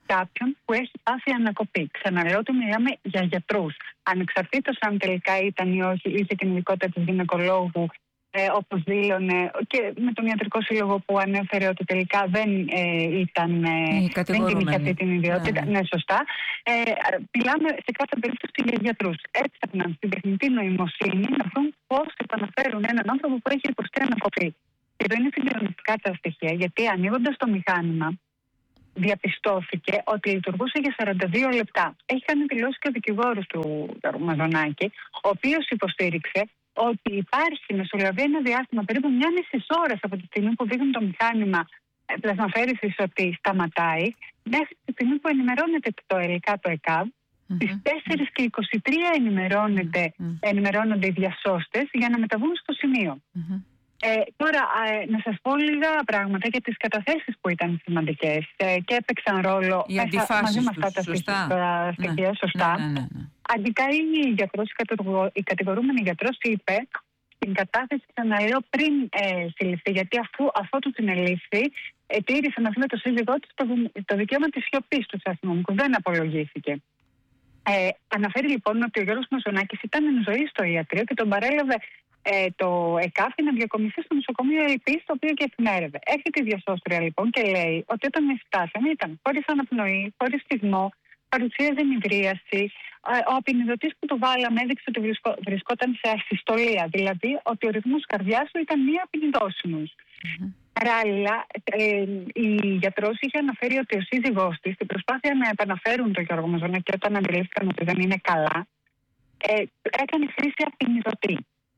κάποιον που έχει πάθει ανακοπή. Ξαναλέω ότι μιλάμε για γιατρούς. Ανεξαρτήτως αν τελικά ήταν ή όχι, είχε την ειδικότητα της γυναικολόγου, ε, όπως δήλωνε, και με τον ιατρικό σύλλογο που ανέφερε ότι τελικά δεν ε, ήταν. Ε, δεν την είχε αυτή την ιδιότητα. Ναι, ναι, σωστά. Ε, μιλάμε σε κάθε περίπτωση για γιατρούς. Έψαχναν στην τεχνητή νοημοσύνη να βρουν πώς θα αναφέρουν έναν άνθρωπο που έχει υποστεί ανακοπή. Και εδώ είναι συγκλονιστικά τα στοιχεία, γιατί ανοίγοντας το μηχάνημα, διαπιστώθηκε ότι λειτουργούσε για σαράντα δύο λεπτά. Έχει κάνει δηλώσει και ο δικηγόρος του Γιώργου Μαζονάκη, ο οποίος υποστήριξε ότι υπάρχει, μεσολαβεί ένα διάστημα περίπου μια μισή ώρα από τη στιγμή που δείχνει το μηχάνημα πλασμαφέρησης ότι σταματάει, μέχρι τη στιγμή που ενημερώνεται το ΕΛΚΑ, το ΕΚΑΒ. Mm-hmm. Στις τέσσερις και είκοσι τρία ενημερώνεται, mm-hmm. ενημερώνονται οι διασώστες για να μεταβούν στο σημείο. Mm-hmm. Ε, τώρα, ε, να σας πω λίγα πράγματα για τις καταθέσεις που ήταν σημαντικές ε, και έπαιξαν ρόλο οι μέσα, μαζί με αυτά τα στοιχεία, ναι. Σωστά. Ναι, ναι, ναι, ναι. Αντικά η γιατρός, η κατηγορούμενη γιατρός είπε την κατάθεση, ξαναλέω, πριν ε, συλληφθεί, γιατί αφού, αφού του την ελήφθη, ε, τήρησε μαζί με το σύζυγό της το, το δικαίωμα της σιωπής του αστυνομικού, δεν απολογήθηκε. Ε, αναφέρει λοιπόν ότι ο Γιώργος Μαζονάκης ήταν εν ζωή στο ιατρείο και τον παρέλαβε ε, το ΕΚΑΒ να διακομιστεί στο νοσοκομείο ΕΛΠΗ, το οποίο και εφημέρευε. Έρχεται η διασώστρια λοιπόν και λέει ότι όταν φτάσαμε ήταν χωρίς αναπνοή, χωρίς στιγμό, παρουσίαζε νηδρίαση. Ο απεινιδωτής που του βάλαμε έδειξε ότι βρισκό, βρισκόταν σε ασυστολία, δηλαδή ότι ο ρυθμός καρδιάς του ήταν μη απεινιδώσιμος. Mm-hmm. Παράλληλα, ε, η γιατρός είχε αναφέρει ότι ο σύζυγός της, στην προσπάθεια να επαναφέρουν τον Γιώργο Μαζονάκη όταν αντιλήφθηκαν ότι δεν είναι καλά, ε, έκανε χρήση απεινιδωτή.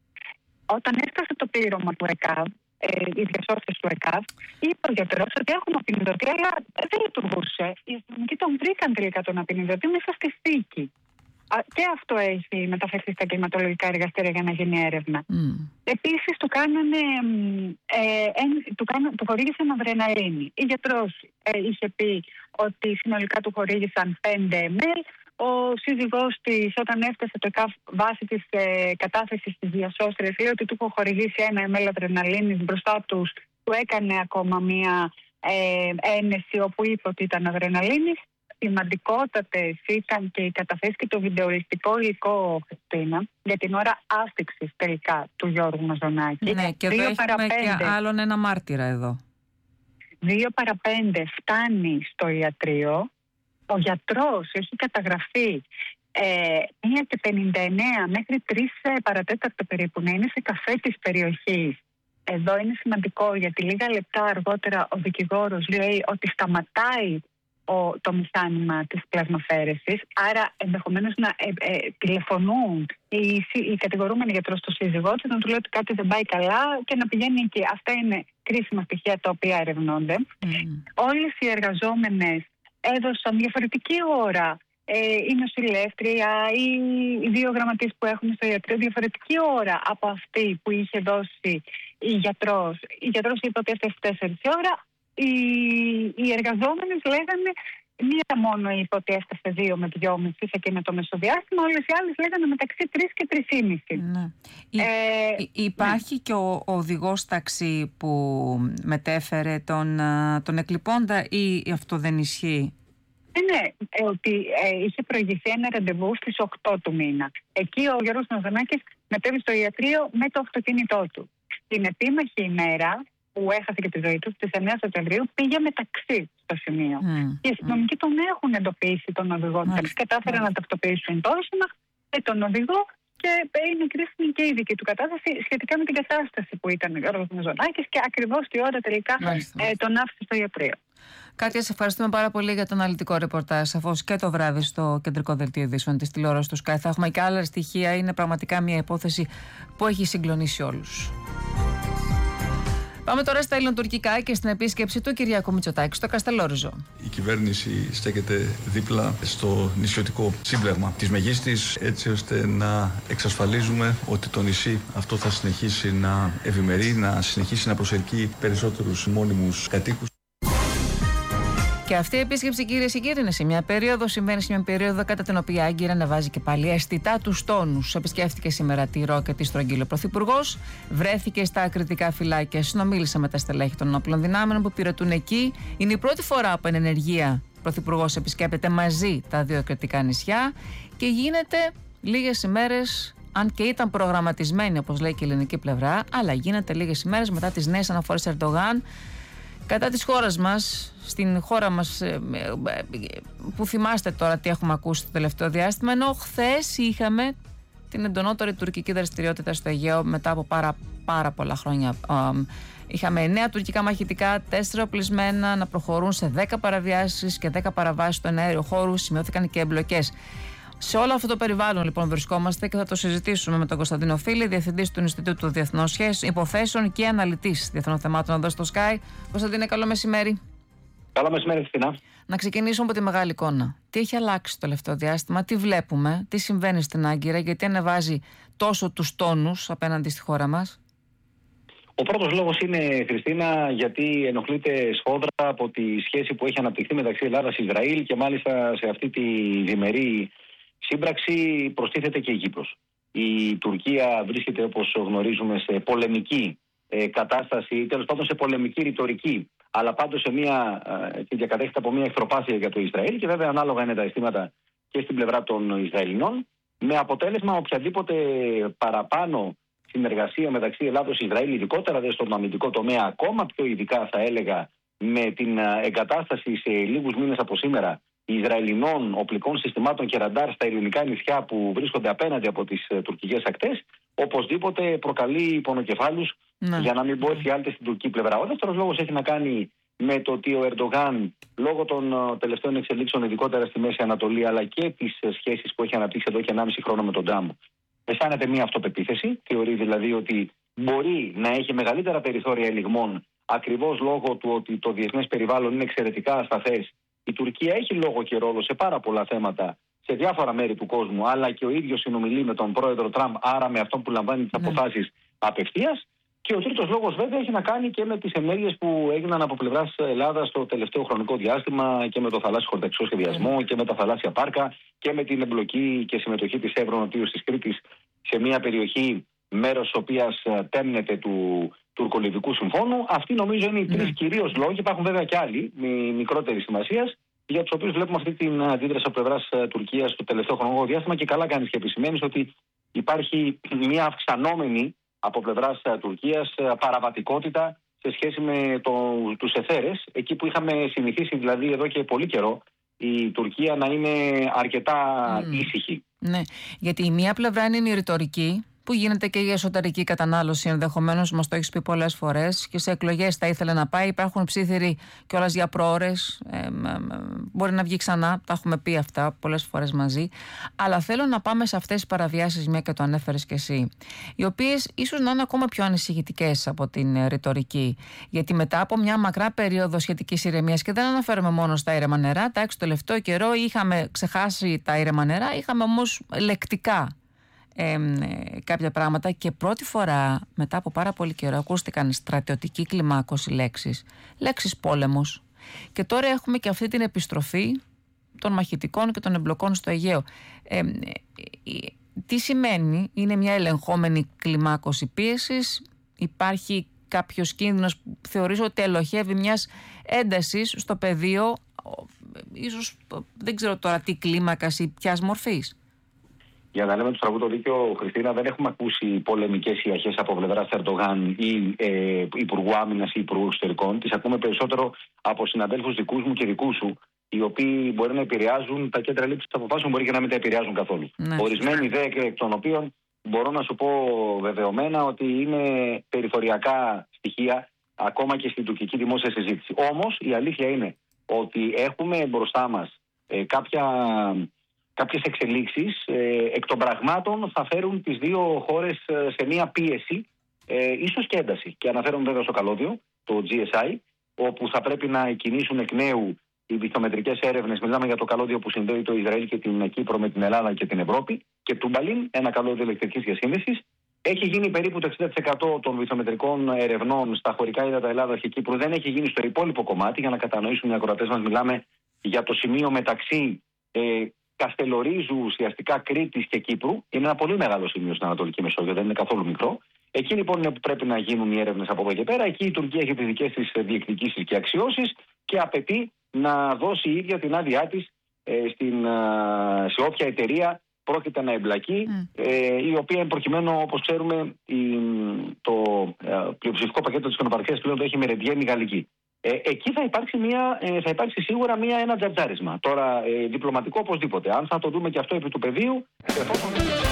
Όταν έφτασε το πλήρωμα του ΕΚΑΒ, ε, οι διασώστες του ΕΚΑΒ, είπε ο γιατρός ότι έχουμε απεινιδωτή, αλλά δεν λειτουργούσε. Οι αστυνομικοί τον βρήκαν τελικά τον απεινιδωτή μέσα στη θήκη. Και αυτό έχει μεταφερθεί στα κλιματολογικά εργαστήρια για να γίνει έρευνα. Mm. Επίσης, του, κάνανε, ε, ε, του, κάνανε, του χορήγησαν αδρεναλίνη. Η γιατρός ε, είχε πει ότι συνολικά του χορήγησαν πέντε μιλιλίτρα. Ο σύζυγός της, όταν έφτασε το ΕΚΑΒ βάσει της ε, κατάθεσης της διασώστριας, λέει ότι του έχω χορηγήσει ένα μιλιλίτρο αδρεναλίνης. Μπροστά τους του έκανε ακόμα μία ε, ένεση όπου είπε ότι ήταν αδρεναλίνης. Σημαντικότατες ήταν και οι καταθέσεις και το βιντεοριστικό υλικό, Χριστίνα, για την ώρα άφηξης τελικά του Γιώργου Μαζονάκη. Ναι, και εδώ έχουμε και άλλον ένα μάρτυρα εδώ. Δύο παρά πέντε φτάνει στο ιατρείο. Ο γιατρός έχει καταγραφεί ε, μία και πενήντα εννέα μέχρι τρεις παρατέταρτο περίπου να είναι σε καφέ της περιοχής. Εδώ είναι σημαντικό, γιατί λίγα λεπτά αργότερα ο δικηγόρος λέει ότι σταματάει Ο, το μηχάνημα της πλασμαφέρεσης, άρα ενδεχομένως να ε, ε, τηλεφωνούν οι, οι κατηγορούμενοι γιατρός στο σύζυγό του, να του λέει ότι κάτι δεν πάει καλά και να πηγαίνει εκεί. Αυτά είναι κρίσιμα στοιχεία τα οποία ερευνώνται. Mm. Όλες οι εργαζόμενες έδωσαν διαφορετική ώρα. Ε, η νοσηλεύτρια ή οι δύο γραμματείς που έχουμε στο ιατρείο διαφορετική ώρα από αυτή που είχε δώσει η γιατρός. Η γιατρός είπε ότι έφτασε τέσσερις ώρα. Οι, οι εργαζόμενες λέγανε μία μόνο είπε ότι έφτασε δύο με δυόμιση σε εκείνο το μεσοδιάστημα, όλες οι άλλες λέγανε μεταξύ τρεις και τρεις και μισή. Ναι. Ε, υπάρχει ναι. και ο, ο οδηγός ταξί που μετέφερε τον, τον εκλειπώντα ή αυτό δεν ισχύει? Ε, ναι, ε, ότι ε, είχε προηγηθεί ένα ραντεβού στις οκτώ του μήνα. Εκεί ο Γιώργος Μαζονάκης μετέβη στο ιατρείο με το αυτοκίνητό του. Την επίμαχη ημέρα που έχασε και τη ζωή του, στις εννέα Σεπτεμβρίου, πήγε μεταξύ στο σημείο. Mm. Και οι αστυνομικοί mm. τον έχουν εντοπίσει τον οδηγό. Mm. Κατάφεραν mm. να ταυτοποιήσουν το όχημα και τον οδηγό και είναι κρίσιμη και η δική του κατάσταση σχετικά με την κατάσταση που ήταν ο Γιώργος Μαζονάκης και ακριβώς τη ώρα τελικά mm. ε, τον άφησε στο ιατρείο. Κάτια, σε ευχαριστούμε πάρα πολύ για το αναλυτικό ρεπορτάζ. Σαφώς και το βράδυ στο κεντρικό δελτίο ειδήσεων της τηλεόρασης του Sky θα έχουμε και άλλα στοιχεία. Είναι πραγματικά μια υπόθεση που έχει συγκλονίσει όλους. Πάμε τώρα στα ελληνοτουρκικά και στην επίσκεψη του Κυριάκου Μητσοτάκη στο Καστελόριζο. Η κυβέρνηση στέκεται δίπλα στο νησιωτικό σύμπλεγμα της Μεγίστης, έτσι ώστε να εξασφαλίζουμε ότι το νησί αυτό θα συνεχίσει να ευημερεί, να συνεχίσει να προσελκύει περισσότερους μόνιμους κατοίκους. Και αυτή η επίσκεψη, κυρίες και κύριοι, είναι σε μια περίοδο, συμβαίνει σε μια περίοδο κατά την οποία Άγκυρα ανεβάζει και πάλι αισθητά τους τόνους. Επισκέφθηκε σήμερα τη Ρο και τη Στρογγύλο Πρωθυπουργός, βρέθηκε στα ακριτικά φυλάκια, συνομίλησε με τα στελέχη των όπλων δυνάμεων που υπηρετούν εκεί. Είναι η πρώτη φορά που εν ενεργεία Πρωθυπουργός επισκέπτεται μαζί τα δύο κρητικά νησιά και γίνεται λίγες ημέρες, αν και ήταν προγραμματισμένη όπως λέει και η ελληνική πλευρά, αλλά γίνεται λίγες ημέρες μετά τις νέες αναφορές Ερντογάν κατά της χώρας μας, στην χώρα μας που θυμάστε τώρα τι έχουμε ακούσει το τελευταίο διάστημα, ενώ χθες είχαμε την εντονότερη τουρκική δραστηριότητα στο Αιγαίο μετά από πάρα, πάρα πολλά χρόνια. Είχαμε εννέα τουρκικά μαχητικά, τέσσερα οπλισμένα να προχωρούν σε δέκα παραβιάσεις και δέκα παραβάσεις στον αέριο χώρο, σημειώθηκαν και εμπλοκές. Σε όλο αυτό το περιβάλλον λοιπόν βρισκόμαστε και θα το συζητήσουμε με τον Κωνσταντίνο Φίλη, Διευθυντής του Ινστιτούτου Διεθνών Υποθέσεων και αναλυτής διεθνών θεμάτων εδώ στο Sky. Κωνσταντίνε, καλό μεσημέρι. Καλό μεσημέρι, Χριστίνα. Να ξεκινήσουμε από τη μεγάλη εικόνα. Τι έχει αλλάξει το τελευταίο διάστημα, τι βλέπουμε, τι συμβαίνει στην Άγκυρα, γιατί ανεβάζει τόσο τους τόνους απέναντι στη χώρα μας? Ο πρώτος λόγος είναι, Χριστίνα, γιατί ενοχλείται σφόδρα από τη σχέση που έχει αναπτυχθεί μεταξύ Ελλάδας και Ισραήλ και μάλιστα σε αυτή τη διμερή σύμπραξη προστίθεται και η Κύπρος. Η Τουρκία βρίσκεται, όπως γνωρίζουμε, σε πολεμική ε, κατάσταση, τέλος πάντων σε πολεμική ρητορική, αλλά πάντως σε μια, ε, διακατέχεται από μια εχθροπάθεια για το Ισραήλ και βέβαια ανάλογα είναι τα αισθήματα και στην πλευρά των Ισραηλινών, με αποτέλεσμα οποιαδήποτε παραπάνω συνεργασία μεταξύ Ελλάδος και Ισραήλ, ειδικότερα δε στον αμυντικό τομέα, ακόμα πιο ειδικά θα έλεγα με την εγκατάσταση σε λίγους μήνες από σήμερα Ισραηλινών οπλικών συστημάτων και ραντάρ στα ελληνικά νησιά που βρίσκονται απέναντι από τις τουρκικές ακτές, οπωσδήποτε προκαλεί πονοκεφάλους, ναι. για να μην πω εφιάλτες στην τουρκική πλευρά. Ο δεύτερος λόγος έχει να κάνει με το ότι ο Ερντογάν, λόγω των τελευταίων εξελίξεων, ειδικότερα στη Μέση Ανατολή, αλλά και τις σχέσεις που έχει αναπτύξει εδώ και ενάμιση χρόνο με τον Τραμπ, αισθάνεται μια αυτοπεποίθηση. Θεωρεί δηλαδή ότι μπορεί να έχει μεγαλύτερα περιθώρια ελιγμών ακριβώς λόγω του ότι το διεθνές περιβάλλον είναι εξαιρετικά ασταθές. Η Τουρκία έχει λόγο και ρόλο σε πάρα πολλά θέματα σε διάφορα μέρη του κόσμου, αλλά και ο ίδιος συνομιλεί με τον πρόεδρο Τραμπ, άρα με αυτόν που λαμβάνει τις αποφάσεις απευθείας. Και ο τρίτος λόγος βέβαια έχει να κάνει και με τις ενέργειες που έγιναν από πλευράς Ελλάδας το τελευταίο χρονικό διάστημα και με το θαλάσσιο χωροταξικό σχεδιασμό mm. και με τα θαλάσσια πάρκα και με την εμπλοκή και συμμετοχή της Εύρωνοτήρους της Κρήτης σε μια περιοχή μέρος της οποίας τέμνεται του τουρκολιβικού συμφώνου. Αυτοί νομίζω είναι οι τρεις mm. κυρίως λόγοι. Υπάρχουν βέβαια και άλλοι μικρότερη σημασία, για τους οποίους βλέπουμε αυτή την αντίδραση από πλευράς Τουρκίας το τελευταίο χρονικό διάστημα και καλά κάνεις και επισημαίνεις ότι υπάρχει μια αυξανόμενη από πλευράς Τουρκίας παραβατικότητα σε σχέση με το, τους εθέρες, εκεί που είχαμε συνηθίσει δηλαδή εδώ και πολύ καιρό η Τουρκία να είναι αρκετά mm. ήσυχη. Ναι, γιατί η μία πλευρά είναι η ρητορική, που γίνεται και η εσωτερική κατανάλωση ενδεχομένως, μας το έχεις πει πολλές φορές, και σε εκλογές θα ήθελε να πάει. Υπάρχουν ψήθυροι κιόλας για προώρες. Ε, ε, μπορεί να βγει ξανά, τα έχουμε πει αυτά πολλές φορές μαζί. Αλλά θέλω να πάμε σε αυτές τις παραβιάσεις, μια και το ανέφερες κι εσύ, οι οποίες ίσως να είναι ακόμα πιο ανησυχητικές από την ρητορική. Γιατί μετά από μια μακρά περίοδο σχετικής ηρεμίας, και δεν αναφέρομαι μόνο στα ήρεμα νερά, τα έξω το τελευταίο καιρό είχαμε ξεχάσει τα ήρεμα νερά, είχαμε όμως λεκτικά. Ε, κάποια πράγματα, και πρώτη φορά μετά από πάρα πολύ καιρό ακούστηκαν στρατιωτική κλιμάκωση λέξεις, λέξεις πόλεμος, και τώρα έχουμε και αυτή την επιστροφή των μαχητικών και των εμπλοκών στο Αιγαίο. Ε, ε, τι σημαίνει? Είναι μια ελεγχόμενη κλιμάκωση πίεσης? Υπάρχει κάποιος κίνδυνος που θεωρείς ότι ελοχεύει μιας έντασης στο πεδίο, ίσως δεν ξέρω τώρα τι κλίμακας ή ποιας μορφής? Για να λέμε του τραγού το δίκιο, Χριστίνα, δεν έχουμε ακούσει πολεμικές ιαχές από πλευράς Ερντογάν ή ε, Υπουργού Άμυνας ή Υπουργού Εξωτερικών. Τις ακούμε περισσότερο από συναδέλφους δικούς μου και δικούς σου, οι οποίοι μπορεί να επηρεάζουν τα κέντρα λήψης αποφάσεων, μπορεί και να μην τα επηρεάζουν καθόλου. Ναι. Ορισμένοι δε εκ των οποίων μπορώ να σου πω βεβαιωμένα ότι είναι περιθωριακά στοιχεία ακόμα και στην τουρκική δημόσια συζήτηση. Όμως η αλήθεια είναι ότι έχουμε μπροστά μας ε, κάποια. Κάποιες εξελίξεις ε, εκ των πραγμάτων θα φέρουν τις δύο χώρες ε, σε μία πίεση, ε, ίσως και ένταση. Και αναφέρομαι βέβαια στο καλώδιο, το τζι ες άι, όπου θα πρέπει να κινήσουν εκ νέου οι βυθομετρικές έρευνες. Μιλάμε για το καλώδιο που συνδέει το Ισραήλ και την Κύπρο με την Ελλάδα και την Ευρώπη. Και Τούμπαλιν, ένα καλώδιο ηλεκτρικής διασύνδεσης. Έχει γίνει περίπου το εξήντα τοις εκατό των βυθομετρικών ερευνών στα χωρικά ύδατα Ελλάδας και Κύπρου. Δεν έχει γίνει στο υπόλοιπο κομμάτι. Για να κατανοήσουν οι ακροατές μας, μιλάμε για το σημείο μεταξύ ε, Καστελορίζου, ουσιαστικά Κρήτης και Κύπρου. Είναι ένα πολύ μεγάλο σημείο στην Ανατολική Μεσόγειο, δεν είναι καθόλου μικρό. Εκεί λοιπόν είναι που πρέπει να γίνουν οι έρευνες από εδώ και πέρα. Εκεί η Τουρκία έχει τις δικές της διεκδικήσεις και αξιώσεις και απαιτεί να δώσει η ίδια την άδειά της ε, στην, ε, σε όποια εταιρεία πρόκειται να εμπλακεί, mm. ε, η οποία προκειμένου, όπως ξέρουμε, η, το ε, πλειοψηφικό πακέτο της εικονοπαραξίας πλέον το έχει μερεντιένει η γαλλική. Ε, εκεί θα υπάρξει, μια, ε, θα υπάρξει σίγουρα μια, ένα τζατζάρισμα. Τώρα, ε, διπλωματικό οπωσδήποτε. Αν θα το δούμε και αυτό επί του πεδίου, εφόσον...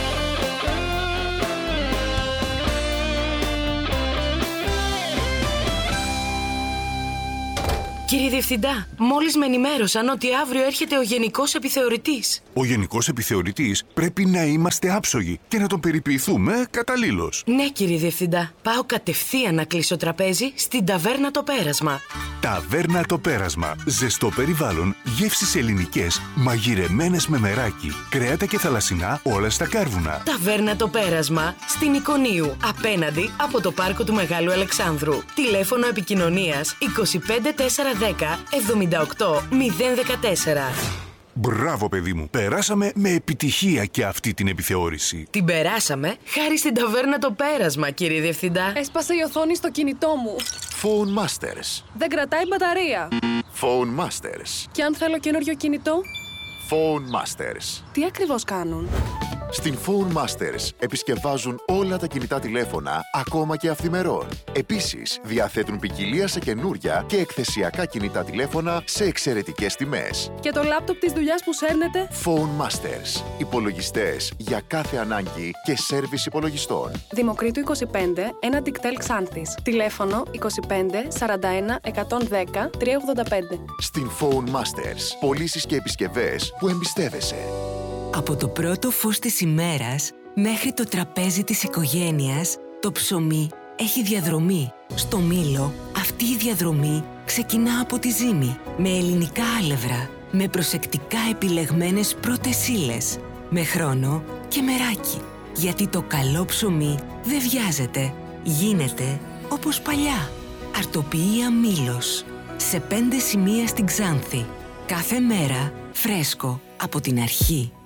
Κύριε Διευθυντά, μόλις με ενημέρωσαν ότι αύριο έρχεται ο Γενικός Επιθεωρητής. Ο Γενικός Επιθεωρητής πρέπει να είμαστε άψογοι και να τον περιποιηθούμε καταλήλως. Ναι, κύριε Διευθυντά. Πάω κατευθείαν να κλείσω τραπέζι στην Ταβέρνα Το Πέρασμα. Ταβέρνα Το Πέρασμα. Ζεστό περιβάλλον, γεύσεις ελληνικές, μαγειρεμένες με μεράκι, κρέατα και θαλασσινά, όλα στα κάρβουνα. Ταβέρνα Το Πέρασμα, στην Ικονίου, απέναντι από το πάρκο του Μεγάλου Αλεξάνδρου. Τηλέφωνο επικοινωνίας είκοσι πέντε τέσσερα δέκα εβδομήντα οκτώ μηδέν δεκατέσσερα. Μπράβο, παιδί μου. Περάσαμε με επιτυχία και αυτή την επιθεώρηση. Την περάσαμε χάρη στην Ταβέρνα Το Πέρασμα, κύριε Διευθυντά. Έσπασε η οθόνη στο κινητό μου. Phone Masters. Δεν κρατάει μπαταρία. Phone Masters. Και αν θέλω καινούριο κινητό? Phone Masters. Τι ακριβώς κάνουν? Στην Phone Masters επισκευάζουν όλα τα κινητά τηλέφωνα, ακόμα και αυθημερών. Επίσης, διαθέτουν ποικιλία σε καινούρια και εκθεσιακά κινητά τηλέφωνα σε εξαιρετικές τιμές. Και το λάπτοπ της δουλειάς που σέρνετε? Phone Masters. Υπολογιστές για κάθε ανάγκη και σέρβις υπολογιστών. Δημοκρίτου είκοσι πέντε, ένα Τικτέλ Ξάνθης. Τηλέφωνο είκοσι πέντε σαράντα ένα εκατόν δέκα τριακόσια ογδόντα πέντε. Στην Phone Masters. Πωλήσεις και επισκευές που εμπιστεύεσαι. Από το πρώτο φως της ημέρας μέχρι το τραπέζι της οικογένειας, το ψωμί έχει διαδρομή. Στο Μήλο, αυτή η διαδρομή ξεκινά από τη ζύμη, με ελληνικά άλευρα, με προσεκτικά επιλεγμένες πρώτες ύλες, με χρόνο και μεράκι. Γιατί το καλό ψωμί δεν βιάζεται, γίνεται όπως παλιά. Αρτοποιία Μήλος, σε πέντε σημεία στην Ξάνθη. Κάθε μέρα φρέσκο από την αρχή.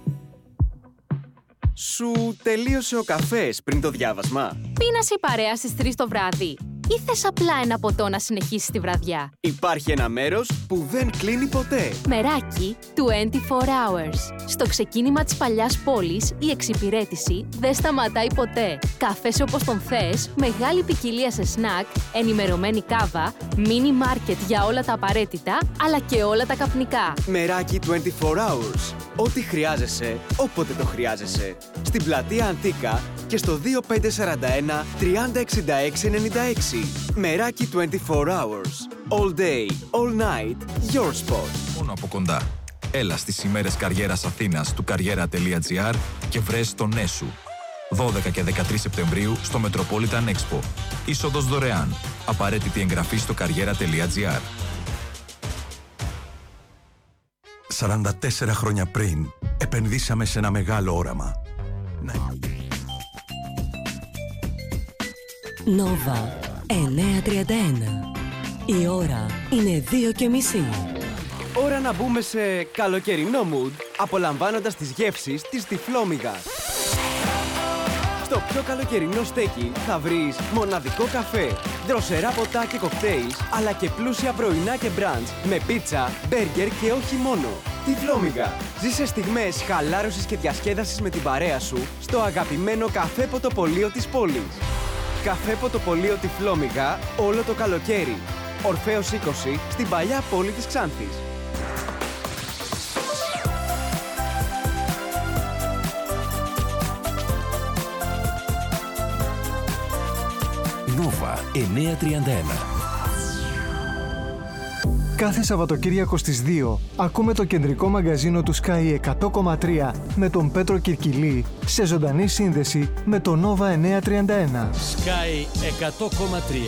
Σου τελείωσε ο καφές πριν το διάβασμα? Πίνασε η παρέα στις τρεις το βράδυ ή θες απλά ένα ποτό να συνεχίσεις τη βραδιά? Υπάρχει ένα μέρος που δεν κλείνει ποτέ. Μεράκι είκοσι τέσσερις hours. Στο ξεκίνημα της παλιάς πόλης, η εξυπηρέτηση δεν σταματάει ποτέ. Καφές όπως τον θες, μεγάλη ποικιλία σε σνακ, ενημερωμένη κάβα, μίνι μάρκετ για όλα τα απαραίτητα, αλλά και όλα τα καπνικά. Μεράκι είκοσι τέσσερις hours. Ό,τι χρειάζεσαι, όποτε το χρειάζεσαι. Στην πλατεία Αντίκα και στο δύο πέντε τέσσερα ένα τριάντα εξήντα έξι ενενήντα έξι. Μεράκι είκοσι τέσσερις hours. All day, all night, your spot. Μόνο από κοντά. Έλα στις ημέρες καριέρας Αθήνας του καριέρα τελεία τζι άρ και βρες το ναι σου. δώδεκα και δεκατρείς Σεπτεμβρίου στο Metropolitan Expo. Είσοδος δωρεάν. Απαραίτητη εγγραφή στο καριέρα τελεία τζι άρ. σαράντα τέσσερα χρόνια πριν, επενδύσαμε σε ένα μεγάλο όραμα. Νόβα εννιακόσια τριάντα ένα. Η ώρα είναι δύο και μισή. Ώρα να μπούμε σε καλοκαιρινό mood, απολαμβάνοντας τις γεύσεις της Τυφλόμυγας. Στο πιο καλοκαιρινό στέκι θα βρεις μοναδικό καφέ, δροσερά ποτά και κοκτέιλ, αλλά και πλούσια πρωινά και μπραντς με πίτσα, μπέργκερ και όχι μόνο. Τυφλόμυγα. Ζήσε στιγμές χαλάρωσης και διασκέδασης με την παρέα σου στο αγαπημένο καφέ ποτοπωλείο της πόλης. Καφέ ποτοπωλείο Τυφλόμυγα όλο το καλοκαίρι. Ορφέως είκοσι στην παλιά πόλη της Ξάνθης. Νόβα εννιακόσια τριάντα ένα. Κάθε Σαββατοκύριακο στις δύο ακούμε το κεντρικό μαγκαζίνο του Sky εκατό κόμμα τρία με τον Πέτρο Κυρκυλή σε ζωντανή σύνδεση με το Νόβα εννιακόσια τριάντα ένα. Sky εκατό κόμμα τρία.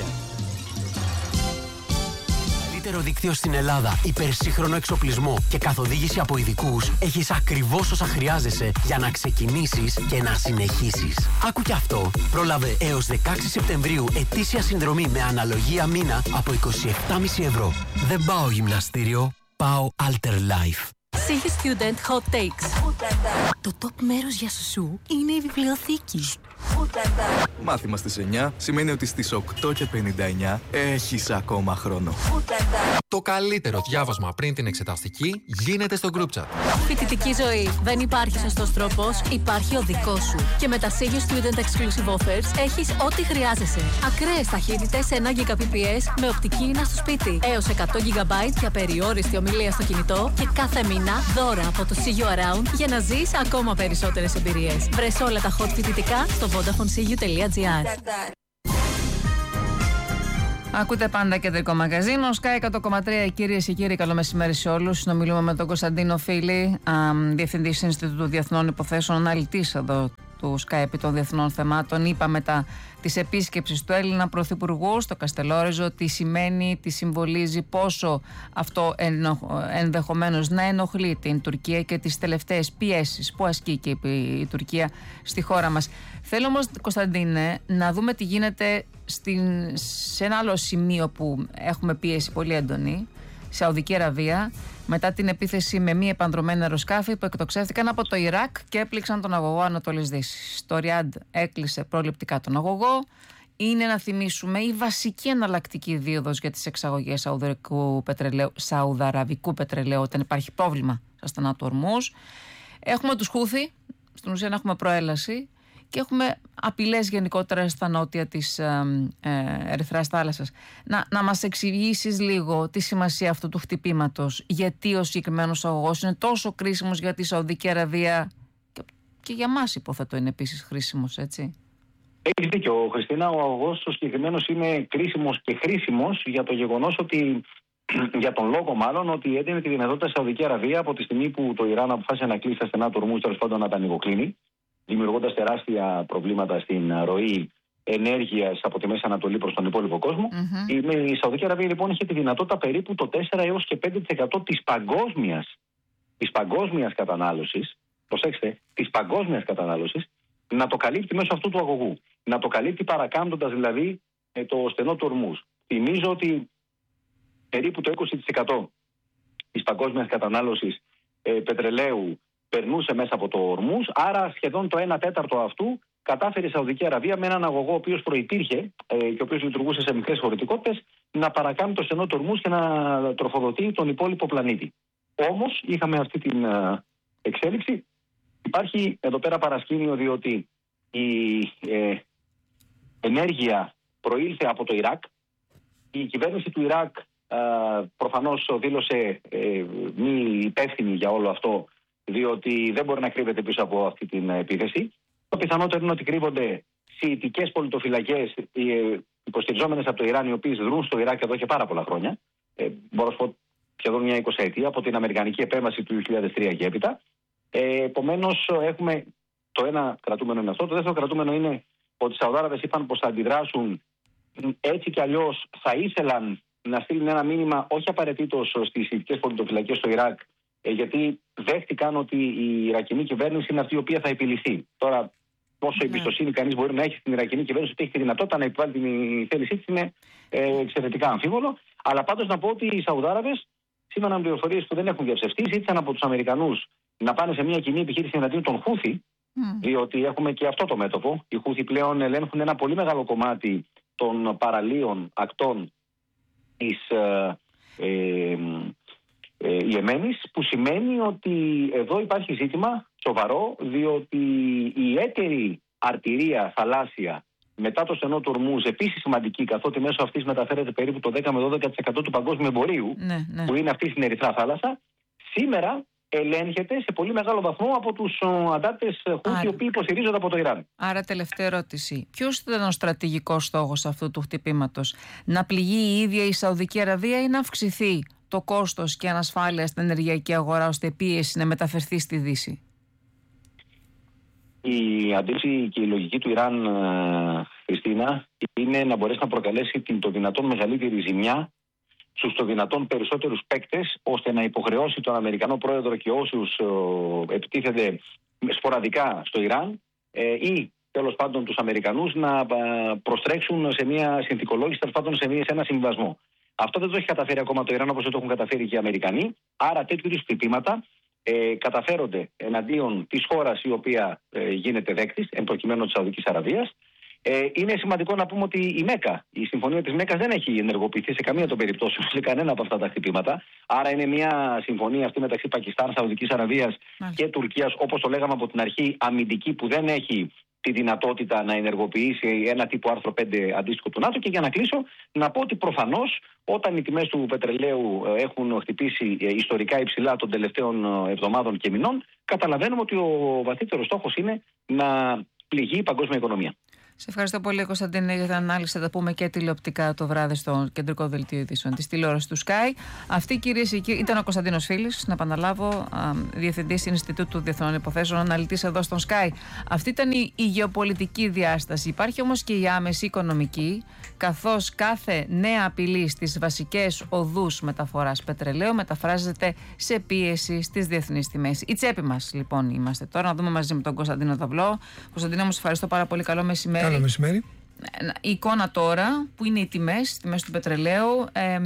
Καλύτερο δίκτυο στην Ελλάδα, υπερσύγχρονο εξοπλισμό και καθοδήγηση από ειδικούς, έχεις ακριβώς όσα χρειάζεσαι για να ξεκινήσεις και να συνεχίσεις. Άκου κι αυτό. Πρόλαβε έως δεκαέξι Σεπτεμβρίου ετήσια συνδρομή με αναλογία μήνα από είκοσι επτά κόμμα πέντε ευρώ. Δεν πάω γυμναστήριο, πάω Alter Life. City Student Hot Takes. Το top μέρος για σου είναι η βιβλιοθήκη. Μάθημα στις εννιά σημαίνει ότι στις οκτώ και πενήντα εννιά έχεις ακόμα χρόνο. Το καλύτερο διάβασμα πριν την εξεταστική γίνεται στο group chat. Φοιτητική ζωή. Δεν υπάρχει σωστός τρόπος, υπάρχει ο δικός σου. Και με τα Sigio Student Exclusive Offers έχεις ό,τι χρειάζεσαι. Ακραίες ταχύτητες ένα γίγαμπιτ περ σέκοντ με οπτική ίνα στο σπίτι. Έως εκατό τζι μπι για περιόριστη ομιλία στο κινητό και κάθε μήνα δώρα από το Sigio Around για να ζεις ακόμα περισσότερες εμπειρίες. Βρες όλα τα hot φοιτητικά στο vodafone sigio τελεία gr. Ακούτε πάντα κεντρικό μαγαζίνο. Sky εκατό κόμμα τρία, κυρίες και κύριοι, καλό μεσημέρι σε όλους. Συνομιλούμε με τον Κωνσταντίνο Φίλη, Διευθυντής Ινστιτούτου Διεθνών Υποθέσεων, αναλυτής εδώ του Sky επί των διεθνών θεμάτων. Είπα μετά της επίσκεψης του Έλληνα Πρωθυπουργού στο Καστελόριζο τι σημαίνει, τι συμβολίζει, πόσο αυτό ενδεχομένως να ενοχλεί την Τουρκία και τις τελευταίες πιέσεις που ασκεί και η Τουρκία στη χώρα μας. Θέλω όμως, Κωνσταντίνε, να δούμε τι γίνεται στην, σε ένα άλλο σημείο που έχουμε πίεση πολύ έντονη, Σαουδική Αραβία, μετά την επίθεση με μη επανδρομένα αεροσκάφη που εκτοξεύτηκαν από το Ιράκ και έπληξαν τον αγωγό Ανατολής Δύσης. Το Ριάντ έκλεισε προληπτικά τον αγωγό. Είναι, να θυμίσουμε, η βασική εναλλακτική δίωδος για τις εξαγωγές σαουδαραβικού πετρελαίου, σαουδαραβικού πετρελαίου όταν υπάρχει πρόβλημα στα στενά του Ορμούζ. Έχουμε τους Χούθη, στην ουσία έχουμε προέλαση. Και έχουμε απειλές γενικότερα στα νότια της ε, ε, Ερυθράς θάλασσας. Να, να μας εξηγήσεις λίγο τη σημασία αυτού του χτυπήματος, γιατί ο συγκεκριμένος αγωγός είναι τόσο κρίσιμος για τη Σαουδική Αραβία και, και για μας, υποθέτω, είναι επίσης χρήσιμος, έτσι. Έχεις δίκιο, Χριστίνα. Ο αγωγός ο συγκεκριμένος είναι κρίσιμος και χρήσιμος για το γεγονός ότι, για τον λόγο μάλλον, ότι έδινε τη δυνατότητα στη Σαουδική Αραβία από τη στιγμή που το Ιράν αποφάσισε να κλείσει τα στενά του Ορμούζ, τέλος πάντων να τα ανοιγοκλίνει, δημιουργώντας τεράστια προβλήματα στην ροή ενέργειας από τη Μέση Ανατολή προς τον υπόλοιπο κόσμο. Mm-hmm. Η, η Σαουδική Αραβία λοιπόν είχε τη δυνατότητα περίπου το τέσσερα έως και πέντε τοις εκατό της παγκόσμιας, της παγκόσμιας κατανάλωσης, προσέξτε, της παγκόσμιας κατανάλωσης, να το καλύπτει μέσω αυτού του αγωγού. Να το καλύπτει παρακάμπτοντας δηλαδή το στενό του Ορμούζ. Θυμίζω ότι περίπου το είκοσι τοις εκατό της παγκόσμιας κατανάλωσης ε, πετρελαίου περνούσε μέσα από το Ορμούζ, άρα σχεδόν το ένα τέταρτο αυτού κατάφερε η Σαουδική Αραβία με έναν αγωγό ο οποίος προϋπήρχε ε, και ο οποίος λειτουργούσε σε μικρές χωρητικότητες να παρακάμει το στενό του Ορμούζ και να τροφοδοτεί τον υπόλοιπο πλανήτη. Όμως είχαμε αυτή την ε, εξέλιξη. Υπάρχει εδώ πέρα παρασκήνιο, διότι η ε, ενέργεια προήλθε από το Ιράκ. Η κυβέρνηση του Ιράκ ε, προφανώς δήλωσε ε, μη υπεύθυνη για όλο αυτό, διότι δεν μπορεί να κρύβεται πίσω από αυτή την επίθεση. Το πιθανότερο είναι ότι κρύβονται σιητικές πολιτοφυλακές υποστηριζόμενες από το Ιράν, οι οποίες δρούν στο Ιράκ εδώ και πάρα πολλά χρόνια. Ε, μπορώ να σου πω σχεδόν μια εικοσαετία, από την Αμερικανική επέμβαση του δύο χιλιάδες τρία και έπειτα. Ε, Επομένως, έχουμε το ένα κρατούμενο είναι αυτό. Το δεύτερο κρατούμενο είναι ότι οι Σαουδάραβες είπαν πως θα αντιδράσουν έτσι κι αλλιώς. Θα ήθελαν να στείλουν ένα μήνυμα, όχι απαραίτητος στις σιητικές πολιτοφυλακές στο Ιράκ, γιατί δέχτηκαν ότι η Ιρακινή κυβέρνηση είναι αυτή η οποία θα επιληθεί. Τώρα, πόσο ναι. εμπιστοσύνη κανείς μπορεί να έχει στην Ιρακινή κυβέρνηση ότι έχει τη δυνατότητα να επιβάλλει την θέλησή της είναι ε, εξαιρετικά αμφίβολο. Αλλά πάντως να πω ότι οι Σαουδάραβες, σύμφωνα με πληροφορίες που δεν έχουν διαψευστεί, ζήτησαν από τους Αμερικανούς να πάνε σε μια κοινή επιχείρηση εναντίον των Χούθη, mm. διότι έχουμε και αυτό το μέτωπο. Οι Χούθη πλέον ελέγχουν ένα πολύ μεγάλο κομμάτι των παραλίων ακτών της ε, ε, Ε, Ιεμένης, που σημαίνει ότι εδώ υπάρχει ζήτημα σοβαρό, διότι η έτερη αρτηρία θαλάσσια μετά το στενό του Ορμούζ, επίσης σημαντική, καθότι μέσω αυτής μεταφέρεται περίπου το δέκα με δώδεκα τοις εκατό του παγκόσμιου εμπορίου, ναι, ναι. που είναι αυτή στην Ερυθρά θάλασσα, σήμερα ελέγχεται σε πολύ μεγάλο βαθμό από τους αντάρτες Χούθη, οι οποίοι υποστηρίζονται από το Ιράν. Άρα, τελευταία ερώτηση. Ποιος ήταν ο στρατηγικός στόχος αυτού του χτυπήματος? Να πληγεί η ίδια η Σαουδική Αραβία ή να αυξηθεί το κόστος και ανασφάλεια στην ενεργειακή αγορά, ώστε η πίεση να μεταφερθεί στη Δύση? Η αντίθεση και η λογική του Ιράν, Χριστίνα, είναι να μπορέσει να προκαλέσει την το δυνατόν μεγαλύτερη ζημιά στους το δυνατόν περισσότερους παίκτες, ώστε να υποχρεώσει τον Αμερικανό πρόεδρο και όσους ε, επιτίθενται σποραδικά στο Ιράν ε, ή τέλος πάντων τους Αμερικανούς να ε, προστρέξουν σε μια συνθηκολόγηση, τέλος πάντων σε, μια, σε ένα συμβιβασμό. Αυτό δεν το έχει καταφέρει ακόμα το Ιράν, όπως δεν το έχουν καταφέρει και οι Αμερικανοί. Άρα τέτοιου είδους χτυπήματα ε, καταφέρονται εναντίον της χώρας η οποία ε, γίνεται δέκτης, εν προκειμένου της Σαουδικής Αραβίας. Ε, είναι σημαντικό να πούμε ότι η Μέκα, η συμφωνία της Μέκας δεν έχει ενεργοποιηθεί σε καμία των περιπτώσεων σε κανένα από αυτά τα χτυπήματα. Άρα είναι μια συμφωνία αυτή μεταξύ Πακιστάν, Σαουδικής Αραβίας και Τουρκίας, όπως το λέγαμε από την αρχή, αμυντική, που δεν έχει τη δυνατότητα να ενεργοποιήσει ένα τύπο άρθρο πέντε αντίστοιχο του ΝΑΤΟ. Και για να κλείσω, να πω ότι προφανώς όταν οι τιμές του πετρελαίου έχουν χτυπήσει ιστορικά υψηλά των τελευταίων εβδομάδων και μηνών, καταλαβαίνουμε ότι ο βαθύτερος στόχος είναι να πληγεί η παγκόσμια οικονομία. Σε ευχαριστώ πολύ, Κωνσταντίνε, για την ανάλυση. Θα τα πούμε και τηλεοπτικά το βράδυ στο κεντρικό δελτίο ειδήσεων της τηλεόρασης του Sky. Αυτή, κυρίες και κύριοι, ήταν ο Κωνσταντίνος Φίλης, να επαναλάβω, διευθυντής Ινστιτούτου Διεθνών Υποθέσεων, αναλυτής εδώ στον Sky. Αυτή ήταν η, η γεωπολιτική διάσταση. Υπάρχει όμως και η άμεση οικονομική, καθώς κάθε νέα απειλή στις βασικές οδούς μεταφοράς πετρελαίου μεταφράζεται σε πίεση στις διεθνείς τιμές. Η τσέπη μας, λοιπόν, είμαστε τώρα. Να δούμε μαζί με τον Κωνσταντίνο Δαυλό. Κωνσταντίνο, μου ευχαριστώ πάρα πολύ. Καλό μεσημέρι. Καλό μεσημέρι. Η εικόνα τώρα που είναι οι τιμές, τιμές του πετρελαίου ε,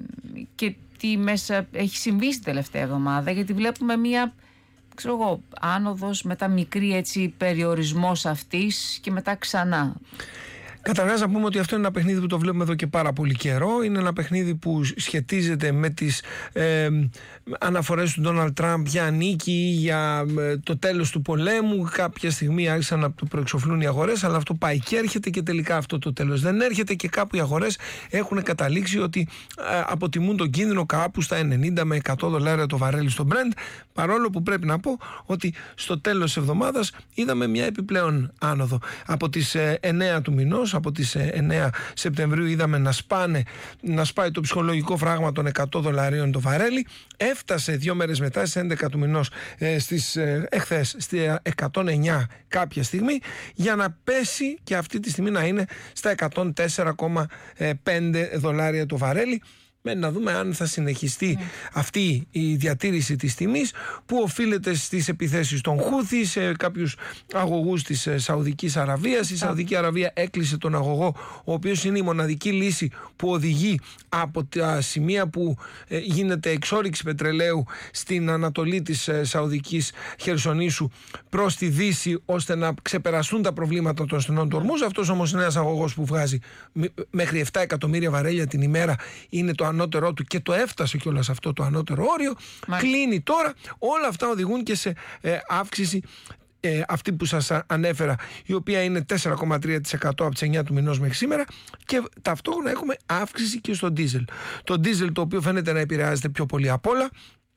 και τι μέσα έχει συμβεί στην τελευταία εβδομάδα, γιατί βλέπουμε μία, ξέρω εγώ, άνοδος, μετά μικρή έτσι περιορισμός αυτής και μετά ξανά. Καταρχάς να πούμε ότι αυτό είναι ένα παιχνίδι που το βλέπουμε εδώ και πάρα πολύ καιρό. Είναι ένα παιχνίδι που σχετίζεται με τις ε, αναφορές του Ντόναλντ Τραμπ για νίκη ή για ε, το τέλος του πολέμου. Κάποια στιγμή άρχισαν να το προεξοφλούν οι αγορές, αλλά αυτό πάει και έρχεται και τελικά αυτό το τέλος δεν έρχεται και κάπου οι αγορές έχουν καταλήξει ότι ε, αποτιμούν τον κίνδυνο κάπου στα ενενήντα με εκατό δολάρια το βαρέλι στο Brent, παρόλο που πρέπει να πω ότι στο τέλος της εβδομάδας είδαμε μια επιπλέον άνοδο. Από τις ε, εννέα του μηνός, από τις εννέα Σεπτεμβρίου είδαμε να, σπάνε, να σπάει το ψυχολογικό φράγμα των εκατό δολαρίων το βαρέλι. Έφτασε δύο μέρες μετά, στις έντεκα του μηνός, ε, στις, ε, εχθές, στη εκατόν εννέα κάποια στιγμή, για να πέσει και αυτή τη στιγμή να είναι στα εκατόν τέσσερα κόμμα πέντε δολάρια το βαρέλι. Μένει να δούμε αν θα συνεχιστεί ναι. αυτή η διατήρηση της τιμής, που οφείλεται στις επιθέσεις των Χούθι σε κάποιους αγωγούς της Σαουδικής Αραβίας. Η Σαουδική Αραβία έκλεισε τον αγωγό, ο οποίος είναι η μοναδική λύση που οδηγεί από τα σημεία που ε, γίνεται εξόρυξη πετρελαίου στην ανατολή της ε, Σαουδικής Χερσονήσου προς τη Δύση, ώστε να ξεπεραστούν τα προβλήματα των στενών του Ορμούζ. Αυτός όμως είναι ένας αγωγός που βγάζει μέχρι επτά εκατομμύρια βαρέλια την ημέρα, είναι το ανώτερό του και το έφτασε κιόλας αυτό το ανώτερο όριο. Μάλιστα. Κλείνει τώρα. Όλα αυτά οδηγούν και σε ε, αύξηση ε, αυτή που σας ανέφερα, η οποία είναι τέσσερα κόμμα τρία τοις εκατό από τις εννέα του μηνός μέχρι σήμερα, και ταυτόχρονα έχουμε αύξηση και στο ντίζελ. Το ντίζελ, το οποίο φαίνεται να επηρεάζεται πιο πολύ απ' όλα,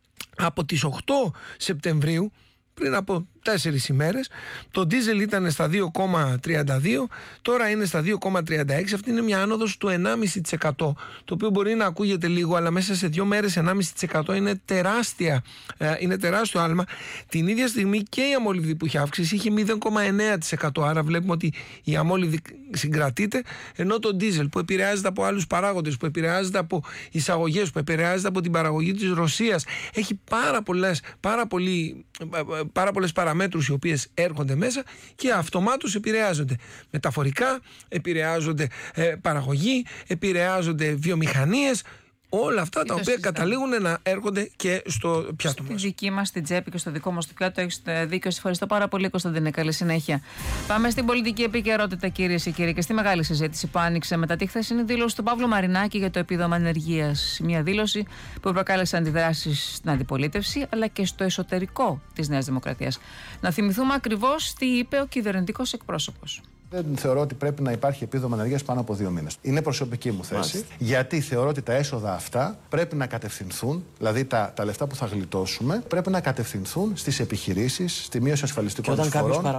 από τις οκτώ Σεπτεμβρίου, πριν από τέσσερις ημέρες, το ντίζελ ήταν στα δύο κόμμα τριάντα δύο, τώρα είναι στα δύο κόμμα τριάντα έξι. Αυτή είναι μια άνοδος του ενάμιση τοις εκατό, το οποίο μπορεί να ακούγεται λίγο, αλλά μέσα σε δύο μέρες ενάμιση τοις εκατό είναι τεράστια, είναι τεράστιο άλμα. Την ίδια στιγμή και η αμόλυβδη που είχε αύξηση είχε μηδέν κόμμα εννέα τοις εκατό, άρα βλέπουμε ότι η αμόλυβδη συγκρατείται, ενώ το ντίζελ, που επηρεάζεται από άλλους παράγοντες, που επηρεάζεται από εισαγωγές, που επηρεάζεται από την παραγωγή της Ρωσίας, έχει πάρα πολλές, πάρα πολύ, πάρα πολλές παραμέτρους οι οποίες έρχονται μέσα και αυτομάτως επηρεάζονται. Μεταφορικά, επηρεάζονται ε, παραγωγή, επηρεάζονται βιομηχανίες. Όλα αυτά τα οποία καταλήγουν να έρχονται και στο πιάτο μας. Στη δική μας, στην τσέπη και στο δικό μας το πιάτο. Έχεις δίκιο. Σας ευχαριστώ πάρα πολύ, Κωνσταντίνε. Καλή συνέχεια. Πάμε στην πολιτική επικαιρότητα, κυρίες και κύριοι, και στη μεγάλη συζήτηση που άνοιξε μετά τη χθεσινή δήλωση του Παύλου Μαρινάκη για το επίδομα ανεργίας. Μια δήλωση που προκάλεσε αντιδράσεις στην αντιπολίτευση αλλά και στο εσωτερικό της Νέας Δημοκρατίας. Να θυμηθούμε ακριβώς τι είπε ο κυβερνητικός εκπρόσωπος. Δεν θεωρώ ότι πρέπει να υπάρχει επίδομα ανεργίας πάνω από δύο μήνες. Είναι προσωπική μου θέση. Μάλιστα. Γιατί θεωρώ ότι τα έσοδα αυτά πρέπει να κατευθυνθούν, δηλαδή τα, τα λεφτά που θα γλιτώσουμε, πρέπει να κατευθυνθούν στις επιχειρήσεις, στη μείωση ασφαλιστικών εισφορών. Παρα...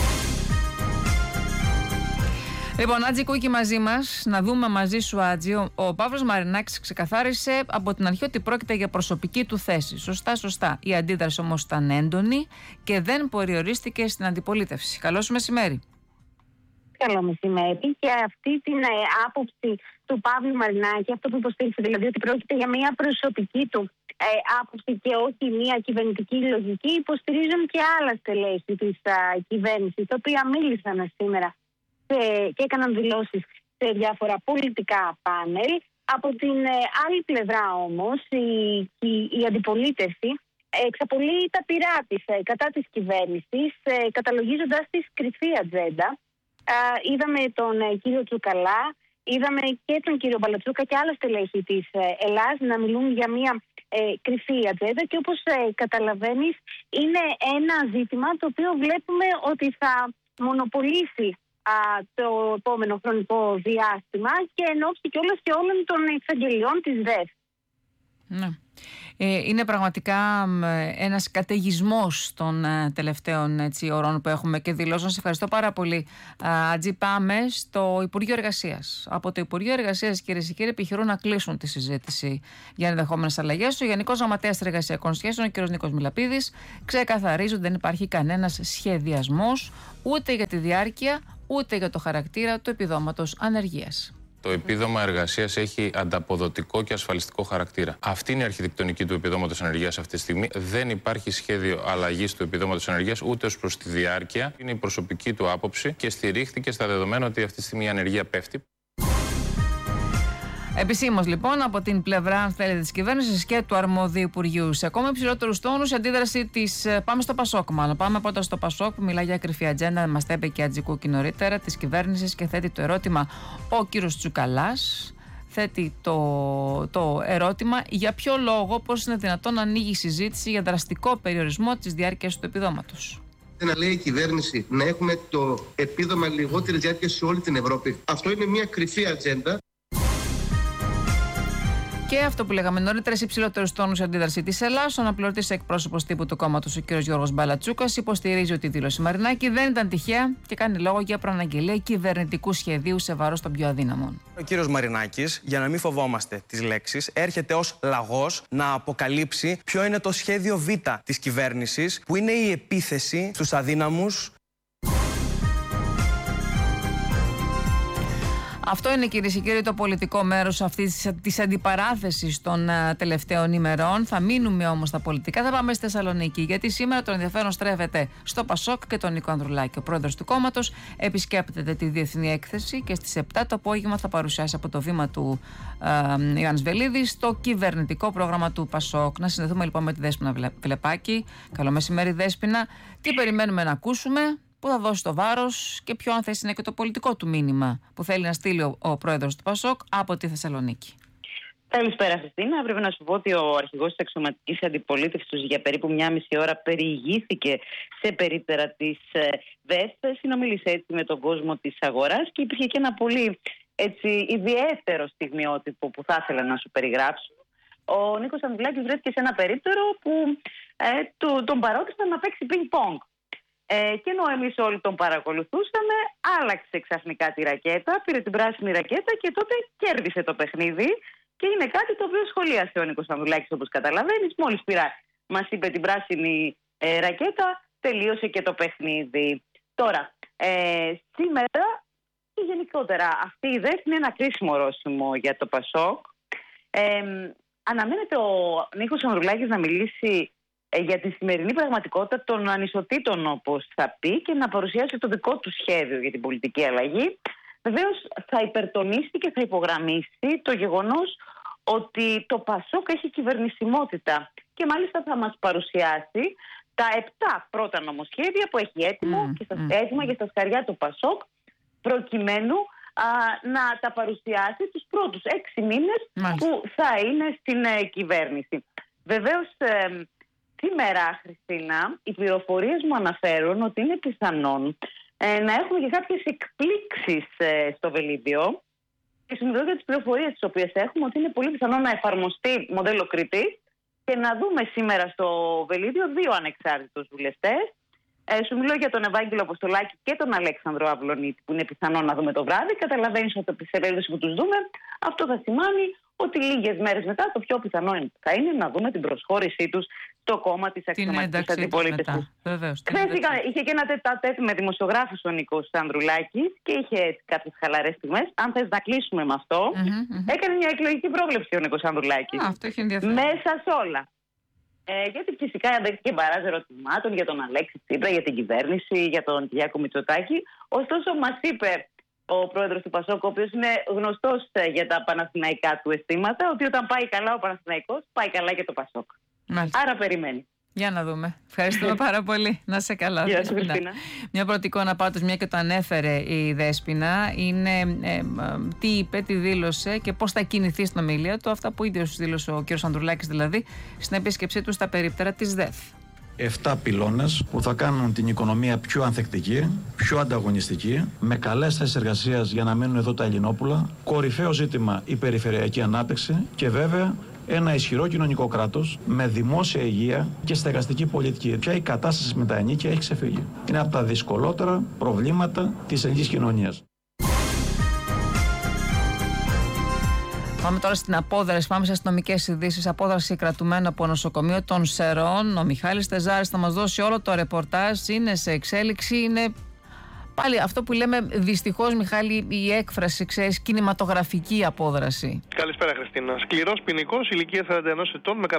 Λοιπόν, Άτζη Κούκη μαζί μας, να δούμε μαζί σου, Άτζη. Ο, ο Παύλος Μαρινάκης ξεκαθάρισε από την αρχή ότι πρόκειται για προσωπική του θέση. Σωστά, σωστά. Η αντίδραση όμως ήταν έντονη και δεν περιορίστηκε στην αντιπολίτευση. Καλό σου μεσημέρι. Καλό μεσημέρι. Και αυτή την ε, άποψη του Παύλου Μαρινάκη, αυτό που υποστήριξε, δηλαδή ότι πρόκειται για μια προσωπική του ε, άποψη και όχι μια κυβερνητική λογική, υποστηρίζουν και άλλα στελέχη της κυβέρνησης, τα οποία μίλησαν σήμερα σε, και έκαναν δηλώσεις σε διάφορα πολιτικά πάνελ. Από την ε, άλλη πλευρά όμως, η, η, η αντιπολίτευση εξαπολύει τα πειρά της ε, κατά της κυβέρνησης, ε, καταλογίζοντας της κρυφή ατζέντα. Ε, είδαμε τον ε, κύριο Τσουκαλά, είδαμε και τον κύριο Μπαλατσούκα και άλλα στελέχη της ε, Ελλάς να μιλούν για μια ε, κρυφή ατζέντα και όπως ε, καταλαβαίνεις είναι ένα ζήτημα το οποίο βλέπουμε ότι θα μονοπολίσει α, το επόμενο χρονικό διάστημα και εν ώψη κιόλας και όλων των εξαγγελιών της ΔΕΘ. Ναι. Είναι πραγματικά ένας καταιγισμός των τελευταίων έτσι, ωρών που έχουμε και δηλώσεων. Σε ευχαριστώ πάρα πολύ. Ατζή, πάμε στο Υπουργείο Εργασίας. Από το Υπουργείο Εργασίας, κυρίες και κύριοι, επιχειρούν να κλείσουν τη συζήτηση για ενδεχόμενες αλλαγές. Ο Γενικός Γραμματέας Εργασιακών Σχέσεων, ο κ. Νίκος Μιλαπίδης, ξεκαθαρίζει ότι δεν υπάρχει κανένας σχεδιασμός ούτε για τη διάρκεια ούτε για το χαρακτήρα του επιδόματος ανεργίας. Το επίδομα εργασίας έχει ανταποδοτικό και ασφαλιστικό χαρακτήρα. Αυτή είναι η αρχιτεκτονική του επιδόματος ανεργίας αυτή τη στιγμή. Δεν υπάρχει σχέδιο αλλαγής του επιδόματος ανεργίας ούτε ως προς τη διάρκεια. Είναι η προσωπική του άποψη και στηρίχθηκε στα δεδομένα ότι αυτή τη στιγμή η ανεργία πέφτει. Επισήμως λοιπόν από την πλευρά, αν θέλετε, της κυβέρνησης και του αρμόδιου Υπουργείου. Σε ακόμα υψηλότερους τόνους η αντίδραση της. Πάμε στο Πασόκ, μάλλον. Πάμε πρώτα στο Πασόκ που μιλάει για κρυφή ατζέντα, μας τα είπε και Ατζικούκη νωρίτερα, της κυβέρνησης και θέτει το ερώτημα ο κύριος Τσουκαλάς. Θέτει το, το ερώτημα για ποιο λόγο, πώς είναι δυνατόν να ανοίγει η συζήτηση για δραστικό περιορισμό της διάρκειας του επιδόματος. Να λέει η κυβέρνηση να έχουμε το επίδομα λιγότερη διάρκεια σε όλη την Ευρώπη. Αυτό είναι μια κρυφή ατζέντα. Και αυτό που λέγαμε νωρίτερα, σε υψηλότερους τόνους η αντίδραση της Ελλάς. Ο αναπληρωτής εκπρόσωπος τύπου του κόμματος, ο κ. Γιώργος Μπαλατσούκας, υποστηρίζει ότι η δήλωση Μαρινάκη δεν ήταν τυχαία και κάνει λόγο για προαναγγελία κυβερνητικού σχεδίου σε βάρος των πιο αδύναμων. Ο κ. Μαρινάκης, για να μην φοβόμαστε τις λέξεις, έρχεται ως λαγός να αποκαλύψει ποιο είναι το σχέδιο Β της κυβέρνησης, που είναι η επίθεση στους αδύναμους. Αυτό είναι, κυρίες και κύριοι, το πολιτικό μέρος αυτής της αντιπαράθεσης των uh, τελευταίων ημερών. Θα μείνουμε όμως στα πολιτικά. Θα πάμε στη Θεσσαλονίκη, γιατί σήμερα το ενδιαφέρον στρέφεται στο Πασόκ και τον Νίκο Ανδρουλάκη. Ο πρόεδρος του κόμματος επισκέπτεται τη Διεθνή Έκθεση και στις επτά το απόγευμα θα παρουσιάσει από το βήμα του uh, Ιωάννης Βελίδης το κυβερνητικό πρόγραμμα του Πασόκ. Να συνδεθούμε λοιπόν με τη Δέσποινα Βλεπάκη. Καλό μεσημέρι, Δέσποινα. Τι περιμένουμε να ακούσουμε, που θα δώσει το βάρος και ποιο, αν θες, είναι και το πολιτικό του μήνυμα που θέλει να στείλει ο, ο πρόεδρος του Πασόκ από τη Θεσσαλονίκη. Καλησπέρα, Χριστίνα. Πρέπει να σου πω ότι ο αρχηγός της αξιωματικής αντιπολίτευσης για περίπου μια μισή ώρα περιηγήθηκε σε περίπτερα της ΔΕΘ. Συνομίλησε έτσι με τον κόσμο της αγοράς και υπήρχε και ένα πολύ έτσι, ιδιαίτερο στιγμιότυπο που θα ήθελα να σου περιγράψω. Ο Νίκος Ανδρουλάκης βρέθηκε σε ένα περίπτερο που ε, του, τον παρότησαν να παίξει πινκ-πονγκ. Ε, και ενώ εμείς όλοι τον παρακολουθούσαμε, άλλαξε ξαφνικά τη ρακέτα, πήρε την πράσινη ρακέτα και τότε κέρδισε το παιχνίδι. Και είναι κάτι το οποίο σχολίασε ο Νίκος Ανδρουλάκης, όπως καταλαβαίνεις. Μόλις πήρα, μας είπε την πράσινη ε, ρακέτα, τελείωσε και το παιχνίδι. Τώρα, ε, σήμερα και γενικότερα αυτή η ΔΕΘ είναι ένα κρίσιμο ορόσημο για το Πασόκ. Ε, αναμένεται ο Νίκος Ανδρουλάκης να μιλήσει για τη σημερινή πραγματικότητα των ανισοτήτων, όπως θα πει, και να παρουσιάσει το δικό του σχέδιο για την πολιτική αλλαγή. Βεβαίως θα υπερτονίσει και θα υπογραμμίσει το γεγονός ότι το Πασόκ έχει κυβερνησιμότητα και μάλιστα θα μας παρουσιάσει τα επτά πρώτα νομοσχέδια που έχει έτοιμο mm, και στα, mm. έτοιμα και στα σκαριά του Πασόκ, προκειμένου α, να τα παρουσιάσει τους πρώτους έξι μήνες mm. που θα είναι στην ε, κυβέρνηση. Βεβαίως ε, σήμερα, Χριστίνα, οι πληροφορίες μου αναφέρουν ότι είναι πιθανόν ε, να έχουμε και κάποιες εκπλήξεις ε, στο Βελίδιο. Και σου μιλώ για τις πληροφορίες τις οποίες έχουμε, ότι είναι πολύ πιθανό να εφαρμοστεί μοντέλο Κρήτη και να δούμε σήμερα στο Βελίδιο δύο ανεξάρτητους βουλευτές. Ε, σου μιλώ για τον Ευάγγελο Αποστολάκη και τον Αλέξανδρο Αυλονίτη, που είναι πιθανό να δούμε το βράδυ. Καταλαβαίνεις ότι σε περίπτωση που τους δούμε, αυτό θα σημαίνει ότι λίγες μέρες μετά το πιο πιθανό θα είναι να δούμε την προσχώρησή τους στο κόμμα της αξιωματικής αντιπολίτευσης. Χθες είχε και ένα τετατέτ με δημοσιογράφους ο Νίκος Ανδρουλάκης και είχε κάποιες χαλαρές στιγμές. Αν θες να κλείσουμε με αυτό, mm-hmm, mm-hmm. έκανε μια εκλογική πρόβλεψη ο Νίκος Ανδρουλάκης. Ah, αυτό έχει ενδιαφέρον. Μέσα σε όλα. Ε, γιατί φυσικά δέχτηκε μπαράζ ερωτημάτων για τον Αλέξη Τσίπρα, για την κυβέρνηση, για τον Κυριάκο Μητσοτάκη. Ωστόσο, μας είπε ο πρόεδρος του Πασόκ, ο οποίος είναι γνωστός για τα παναθηναϊκά του αισθήματα, ότι όταν πάει καλά ο Παναθηναϊκός, πάει καλά και το Πασόκ. Μάλιστα. Άρα περιμένει. Για να δούμε. Ευχαριστούμε πάρα πολύ. Να σε καλά. Γεια σου, Χριστίνα. Μια πρώτη εικόνα πάντως, μια και το ανέφερε η Δέσποινα, είναι ε, ε, τι είπε, τι δήλωσε και πώς θα κινηθεί στην ομιλία του. Αυτά που ίδιος δήλωσε ο κ. Ανδρουλάκης, δηλαδή, στην επίσκεψή του στα περίπτερα της ΔΕΘ. Εφτά πυλώνες που θα κάνουν την οικονομία πιο ανθεκτική, πιο ανταγωνιστική, με καλές θέσεις εργασίας για να μείνουν εδώ τα Ελληνόπουλα, κορυφαίο ζήτημα η περιφερειακή ανάπτυξη και βέβαια ένα ισχυρό κοινωνικό κράτος με δημόσια υγεία και στεγαστική πολιτική. Πια η κατάσταση με τα ενίκια έχει ξεφύγει. Είναι από τα δυσκολότερα προβλήματα της ελληνικής κοινωνίας. Πάμε τώρα στην απόδραση, πάμε σε αστυνομικές ειδήσεις. Απόδραση κρατουμένου από νοσοκομείο των Σερών. Ο Μιχάλης Τεζάρης θα μας δώσει όλο το ρεπορτάζ. Είναι σε εξέλιξη, είναι πάλι αυτό που λέμε δυστυχώς, Μιχάλη, η έκφραση, ξέρεις, κινηματογραφική απόδραση. Καλησπέρα, Χριστίνα. Σκληρός ποινικός, ηλικία σαράντα ενός ετών, με